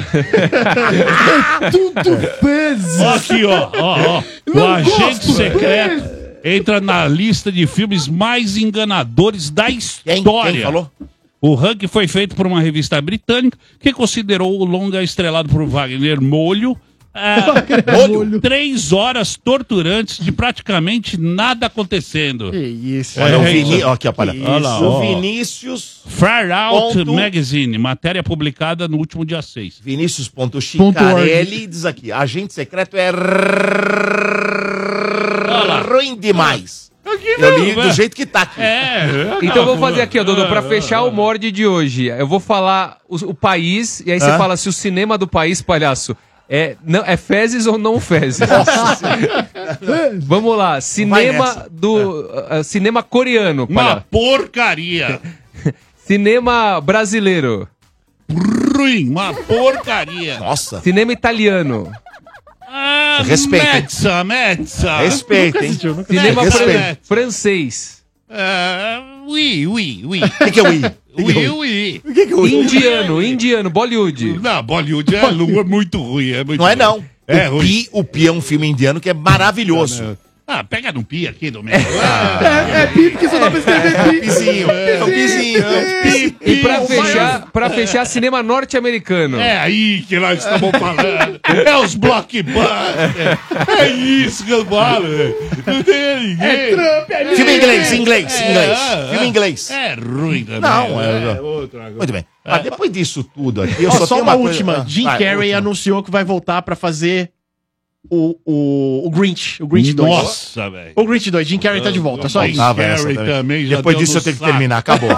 Speaker 3: Tudo vezes.
Speaker 5: Ó aqui, ó, ó, ó. O
Speaker 3: Não
Speaker 5: Agente
Speaker 3: gosto.
Speaker 5: Secreto entra na lista de filmes mais enganadores da
Speaker 4: Quem?
Speaker 5: história.
Speaker 4: Quem falou?
Speaker 5: O ranking foi feito por uma revista britânica que considerou o longa estrelado por Wagner Molho é,
Speaker 3: Molho.
Speaker 5: três horas torturantes de praticamente nada acontecendo.
Speaker 1: Que isso.
Speaker 4: Olha, o
Speaker 5: É,
Speaker 4: Vini...
Speaker 5: isso.
Speaker 4: Ó, aqui, ó, olha.
Speaker 5: Olha lá,
Speaker 4: o
Speaker 5: ó.
Speaker 4: Vinícius...
Speaker 5: Far Out
Speaker 4: Ponto.
Speaker 5: Magazine, matéria publicada no último dia seis.
Speaker 4: Vinícius.chicarelli diz aqui, agente secreto é
Speaker 5: lá.
Speaker 4: ruim demais.
Speaker 5: Aqui
Speaker 4: Eu li
Speaker 5: não,
Speaker 4: do
Speaker 5: é.
Speaker 4: jeito que tá aqui.
Speaker 5: É.
Speaker 2: Então eu vou fazer aqui, ó, Dodô, pra fechar o morde de hoje. Eu vou falar o, o país, e aí você
Speaker 4: Hã?
Speaker 2: fala se o cinema do país, palhaço, É, não, é fezes ou não fezes? Vamos lá. Cinema do. uh, cinema coreano.
Speaker 5: Uma
Speaker 2: para-
Speaker 5: porcaria.
Speaker 2: Cinema brasileiro.
Speaker 5: Ruim, uma porcaria.
Speaker 4: Nossa.
Speaker 2: Cinema italiano.
Speaker 5: Ah,
Speaker 4: Respeita, hein?
Speaker 5: Metza, Metza.
Speaker 4: Respeita, hein?
Speaker 2: Cinema
Speaker 4: Respeita.
Speaker 2: fran- francês.
Speaker 5: Ah, oui, oui, oui.
Speaker 4: O que, que é o I?
Speaker 5: Oui, oui.
Speaker 4: O que, que é o I?
Speaker 2: Indiano, indiano, Bollywood.
Speaker 5: Não, Bollywood é, lu- é muito ruim. É muito
Speaker 4: Não é
Speaker 5: ruim.
Speaker 4: não.
Speaker 5: É
Speaker 4: o,
Speaker 5: ruim.
Speaker 4: Pi, o Pi é um filme indiano que é maravilhoso.
Speaker 5: Ah, pega no pi aqui, Domênico.
Speaker 3: É, é pi, porque só dá pra escrever
Speaker 4: É o
Speaker 3: pi.
Speaker 4: Pizinho. É o Pizinho. é o Pi.
Speaker 2: E pra
Speaker 5: o
Speaker 2: fechar, pra fechar, cinema norte-americano.
Speaker 5: É aí que nós estamos falando. É os blockbusters. É isso que eu falo. Não tem ninguém. É Trump, é
Speaker 4: Filme inglês, inglês,
Speaker 5: É,
Speaker 4: inglês.
Speaker 5: é,
Speaker 4: Filme inglês.
Speaker 5: É ruim também.
Speaker 4: Não, é-
Speaker 5: é outro agora.
Speaker 4: Muito bem. Mas depois disso tudo aqui, eu
Speaker 1: Ó,
Speaker 4: só,
Speaker 1: só
Speaker 4: tenho
Speaker 1: uma,
Speaker 4: uma coisa-
Speaker 1: última.
Speaker 4: Ah,
Speaker 1: Jim
Speaker 4: vai,
Speaker 1: Carrey
Speaker 4: última.
Speaker 1: anunciou que vai voltar pra fazer o, o, o Grinch. O Grinch dois.
Speaker 5: Nossa, velho.
Speaker 1: O Grinch dois. Jim Carrey tá de volta. É só isso.
Speaker 4: Ah, vai, essa
Speaker 5: Carrey
Speaker 4: também.
Speaker 5: também já
Speaker 4: Depois
Speaker 5: deu
Speaker 4: disso
Speaker 5: no
Speaker 4: eu tenho que
Speaker 5: saco.
Speaker 4: terminar. Acabou.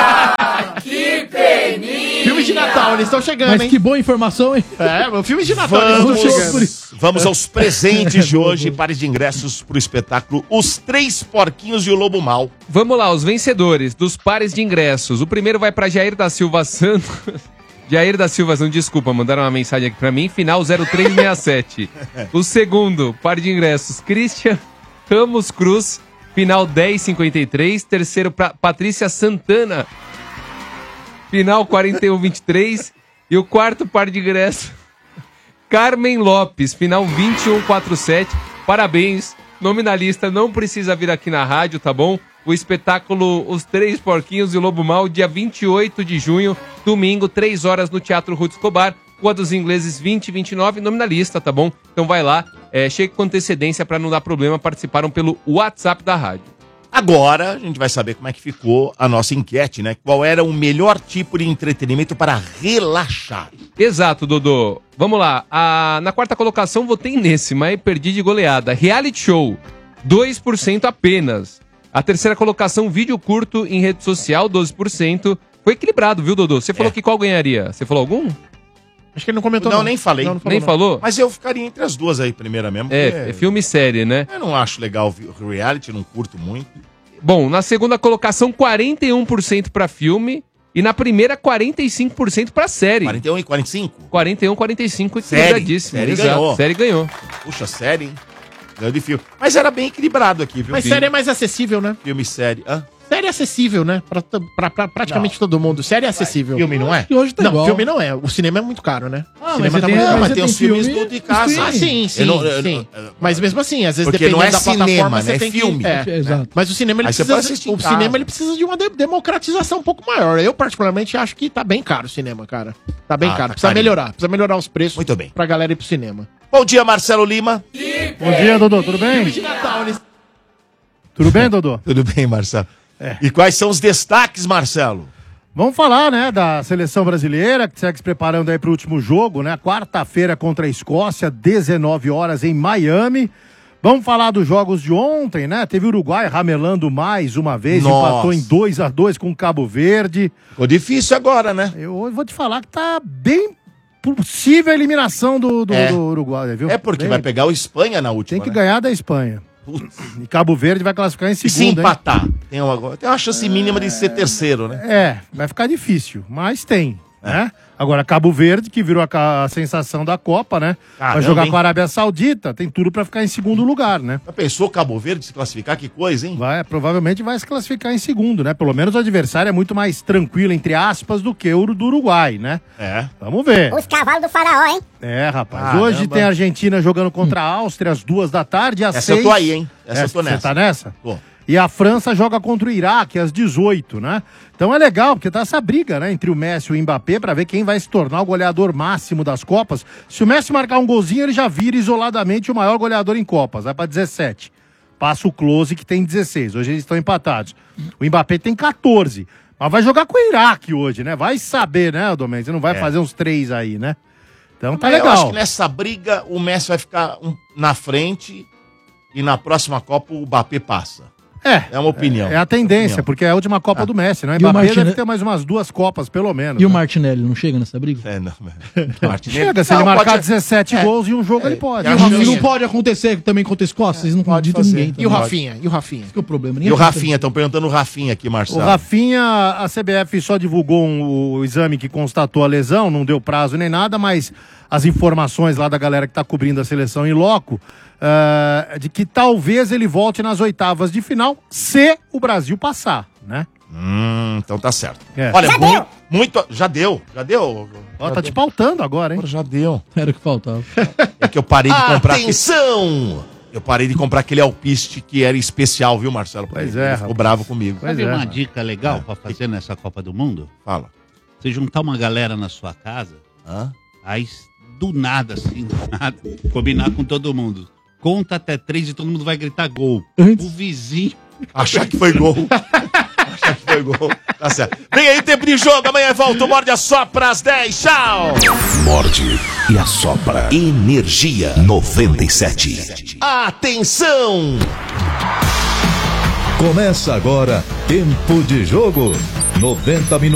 Speaker 1: Filme de Natal, eles estão chegando,
Speaker 3: Mas
Speaker 1: hein?
Speaker 3: que boa informação, hein?
Speaker 1: É, o filme de Natal. eles tão chegando.
Speaker 4: Vamos, vamos aos presentes de hoje. Pares de ingressos pro espetáculo Os Três Porquinhos e o Lobo Mau.
Speaker 2: Vamos lá, os vencedores dos pares de ingressos. O primeiro vai pra Jair da Silva Santos. Jair da Silva Santos, desculpa, mandaram uma mensagem aqui pra mim. Final zero três seis sete. O segundo, par de ingressos, Christian Ramos Cruz. Final dez cinquenta e três. Terceiro, pra Patrícia Santana. Final quarenta e um vinte e três. E o quarto par de ingressos, Carmen Lopes. Final vinte e um quarenta e sete. Parabéns. Nominalista não precisa vir aqui na rádio, tá bom? O espetáculo Os Três Porquinhos e o Lobo Mau, dia vinte e oito de junho, domingo, três horas no Teatro Ruth Escobar. Rua dos Ingleses vinte e vinte e nove, nominalista, tá bom? Então vai lá, é, chegue com antecedência pra não dar problema, participaram pelo WhatsApp da rádio.
Speaker 4: Agora a gente vai saber como é que ficou a nossa enquete, né? Qual era o melhor tipo de entretenimento para relaxar?
Speaker 2: Exato, Dodô. Vamos lá. A- na quarta colocação votei nesse, mas perdi de goleada. Reality show, dois por cento apenas. A terceira colocação, vídeo curto em rede social, doze por cento. Foi equilibrado, viu, Dodô? Você falou que qual ganharia? Você falou algum?
Speaker 1: Acho que ele não comentou.
Speaker 4: Não, nem falei.
Speaker 1: Não, não
Speaker 2: Nem
Speaker 1: não.
Speaker 2: falou?
Speaker 4: Mas eu ficaria entre as duas aí, primeira mesmo.
Speaker 2: É,
Speaker 4: porque
Speaker 2: é filme e série, né?
Speaker 4: Eu não acho legal o reality, não curto muito.
Speaker 2: Bom, na segunda colocação, quarenta e um por cento pra filme. E na primeira, quarenta e cinco por cento pra série.
Speaker 4: quarenta e um e quarenta e cinco?
Speaker 2: quarenta e um, quarenta e cinco,
Speaker 4: Série.
Speaker 2: equilibradíssimo.
Speaker 4: Série
Speaker 2: Exato.
Speaker 4: ganhou.
Speaker 2: Série ganhou.
Speaker 4: Puxa, série, hein? Ganhou de filme. Mas era bem equilibrado aqui, viu?
Speaker 1: Mas
Speaker 4: Filme-
Speaker 1: série é mais acessível, né?
Speaker 4: Filme e série. Hã?
Speaker 1: Série é acessível, né? Pra, pra- pra praticamente todo mundo. Série é acessível.
Speaker 4: Filme não é?
Speaker 3: E hoje tá
Speaker 1: Não,
Speaker 3: igual.
Speaker 1: filme não é. O cinema é muito caro, né?
Speaker 3: Ah,
Speaker 1: o
Speaker 3: mas
Speaker 1: cinema
Speaker 3: você tem-
Speaker 1: muito
Speaker 3: mas
Speaker 1: caro.
Speaker 4: mas
Speaker 3: você
Speaker 4: tem
Speaker 3: tem
Speaker 4: os filmes
Speaker 3: filme
Speaker 4: do de casa.
Speaker 1: Ah, sim, sim,
Speaker 4: Eu não- eu-
Speaker 1: sim.
Speaker 4: eu-
Speaker 1: Mas mesmo assim, às vezes
Speaker 4: Porque não é
Speaker 1: dependendo da plataforma,
Speaker 4: cinema,
Speaker 1: você
Speaker 4: né?
Speaker 1: tem
Speaker 4: É filme.
Speaker 1: que... É,
Speaker 3: Exato.
Speaker 1: Mas o cinema, ele
Speaker 4: Aí você
Speaker 1: precisa...
Speaker 4: pode assistir em
Speaker 1: O
Speaker 4: casa.
Speaker 1: cinema, ele precisa de uma de- democratização um pouco maior. Eu, particularmente, acho que tá bem caro o cinema, cara. Tá bem
Speaker 4: Ah,
Speaker 1: caro.
Speaker 4: tá
Speaker 1: Precisa
Speaker 4: carinho.
Speaker 1: melhorar. Precisa melhorar os preços.
Speaker 4: Muito bem.
Speaker 1: Pra galera ir pro cinema.
Speaker 4: Bom dia, Marcelo Lima.
Speaker 14: Bom dia, Dodô, tudo bem?
Speaker 1: Filme de Natal, eles...
Speaker 14: Tudo bem, Dodô?
Speaker 4: Tudo bem, Marcelo? E quais são os destaques, Marcelo?
Speaker 14: Vamos falar, né, da seleção brasileira, que segue se preparando aí pro último jogo, né? Quarta-feira contra a Escócia, dezenove horas em Miami. Vamos falar dos jogos de ontem, né? Teve o Uruguai ramelando mais uma vez,
Speaker 4: Nossa.
Speaker 14: empatou em dois a dois com o Cabo Verde.
Speaker 4: Ficou difícil agora, né?
Speaker 14: Eu vou te falar que tá bem possível a eliminação do, do,
Speaker 4: É.
Speaker 14: do Uruguai, viu?
Speaker 4: É porque
Speaker 14: Bem-
Speaker 4: vai pegar o Espanha na última,
Speaker 14: Tem que
Speaker 4: né?
Speaker 14: ganhar da Espanha. E Cabo Verde vai classificar em
Speaker 4: E se
Speaker 14: segundo, hein?
Speaker 4: empatar? Tem uma, tem uma chance mínima de ser terceiro, né?
Speaker 14: É, vai ficar difícil, mas tem, né? Agora, Cabo Verde, que virou a, ca- a sensação da Copa, né?
Speaker 4: Caramba,
Speaker 14: vai jogar
Speaker 4: hein?
Speaker 14: com a Arábia Saudita, tem tudo pra ficar em segundo lugar, né?
Speaker 4: Já pensou Cabo Verde se classificar? Que coisa, hein?
Speaker 14: Vai, provavelmente vai se classificar em segundo, né? Pelo menos o adversário é muito mais tranquilo, entre aspas, do que o do Uruguai, né?
Speaker 4: É.
Speaker 14: Vamos ver.
Speaker 15: Os cavalos do faraó, hein?
Speaker 14: É, rapaz.
Speaker 4: Caramba.
Speaker 14: Hoje tem a Argentina jogando contra a Áustria às duas da tarde, às
Speaker 4: Essa
Speaker 14: seis.
Speaker 4: eu tô aí, hein? Essa eu tô
Speaker 14: Você
Speaker 4: nessa.
Speaker 14: tá nessa?
Speaker 4: Tô.
Speaker 14: E a França joga contra o Iraque às dezoito, né? Então é legal, porque tá essa briga, né, entre o Messi e o Mbappé pra ver quem vai se tornar o goleador máximo das Copas. Se o Messi marcar um golzinho, ele já vira isoladamente o maior goleador em Copas, vai pra dezessete. Passa o Close, que tem dezesseis. Hoje eles estão empatados. O Mbappé tem quatorze. Mas vai jogar com o Iraque hoje, né? Vai saber, né, Domênico? Você não vai
Speaker 4: É.
Speaker 14: fazer uns três aí, né? Então tá
Speaker 4: Mas
Speaker 14: legal.
Speaker 4: Eu acho que nessa briga o Messi vai ficar um- na frente e na próxima Copa o Mbappé passa.
Speaker 14: É.
Speaker 4: É uma opinião.
Speaker 14: É a tendência,
Speaker 4: Opinião.
Speaker 14: porque é a última Copa
Speaker 3: Ah.
Speaker 14: do Messi, né?
Speaker 3: E o
Speaker 14: Mbappé
Speaker 3: Martine-
Speaker 14: deve ter mais umas duas Copas, pelo menos.
Speaker 3: E o
Speaker 14: né?
Speaker 3: Martinelli não chega nessa briga?
Speaker 4: É, não. Martinelli.
Speaker 14: Chega, se
Speaker 4: Não,
Speaker 14: ele marcar
Speaker 4: pode-
Speaker 14: dezessete
Speaker 1: É.
Speaker 14: gols em um jogo, ele pode.
Speaker 3: E o Rafinha não pode acontecer também contra a Escócia, vocês não
Speaker 4: pode
Speaker 3: acreditam em
Speaker 4: fazer.
Speaker 3: ninguém.
Speaker 1: E o
Speaker 3: também.
Speaker 1: Rafinha? E o Rafinha?
Speaker 3: Esse que é o problema.
Speaker 4: E
Speaker 3: ninguém
Speaker 4: o
Speaker 3: acredita.
Speaker 4: Rafinha, estão perguntando o Rafinha aqui,
Speaker 14: O
Speaker 4: Marcelo.
Speaker 14: Rafinha, a C B F só divulgou um- o exame que constatou a lesão, não deu prazo nem nada, mas as informações lá da galera que tá cobrindo a seleção em loco, eh, de que talvez ele volte nas oitavas de final, se o Brasil passar, né?
Speaker 4: Hum, então tá certo.
Speaker 14: É.
Speaker 4: Olha,
Speaker 14: Já
Speaker 4: muito,
Speaker 14: deu.
Speaker 4: muito. Já deu, já deu.
Speaker 14: Ó,
Speaker 4: Já
Speaker 14: tá
Speaker 4: deu.
Speaker 14: te pautando agora, hein?
Speaker 4: Já deu.
Speaker 3: Era o que faltava.
Speaker 4: É que eu parei de comprar.
Speaker 9: Atenção!
Speaker 4: Eu parei de comprar aquele alpiste que era especial, viu, Marcelo?
Speaker 14: Pois
Speaker 4: Ele
Speaker 14: é,
Speaker 4: ficou
Speaker 14: rapaz.
Speaker 4: bravo comigo.
Speaker 14: Pois
Speaker 5: Sabe
Speaker 14: é,
Speaker 5: uma
Speaker 14: mano.
Speaker 5: dica legal pra fazer nessa Copa do Mundo?
Speaker 4: Fala.
Speaker 5: Você juntar uma galera na sua casa,
Speaker 4: Hã?
Speaker 5: aí do nada, assim, do nada, combinar com todo mundo. Conta até três e todo mundo vai gritar gol. O vizinho.
Speaker 4: Achar que foi gol. Achar que foi gol. Tá certo. Vem aí, tempo de jogo. Amanhã volta o Morde a Sopra às dez. Tchau.
Speaker 9: Morde e assopra. Energia noventa e sete. Atenção!
Speaker 15: Começa agora Tempo de Jogo. noventa minutos.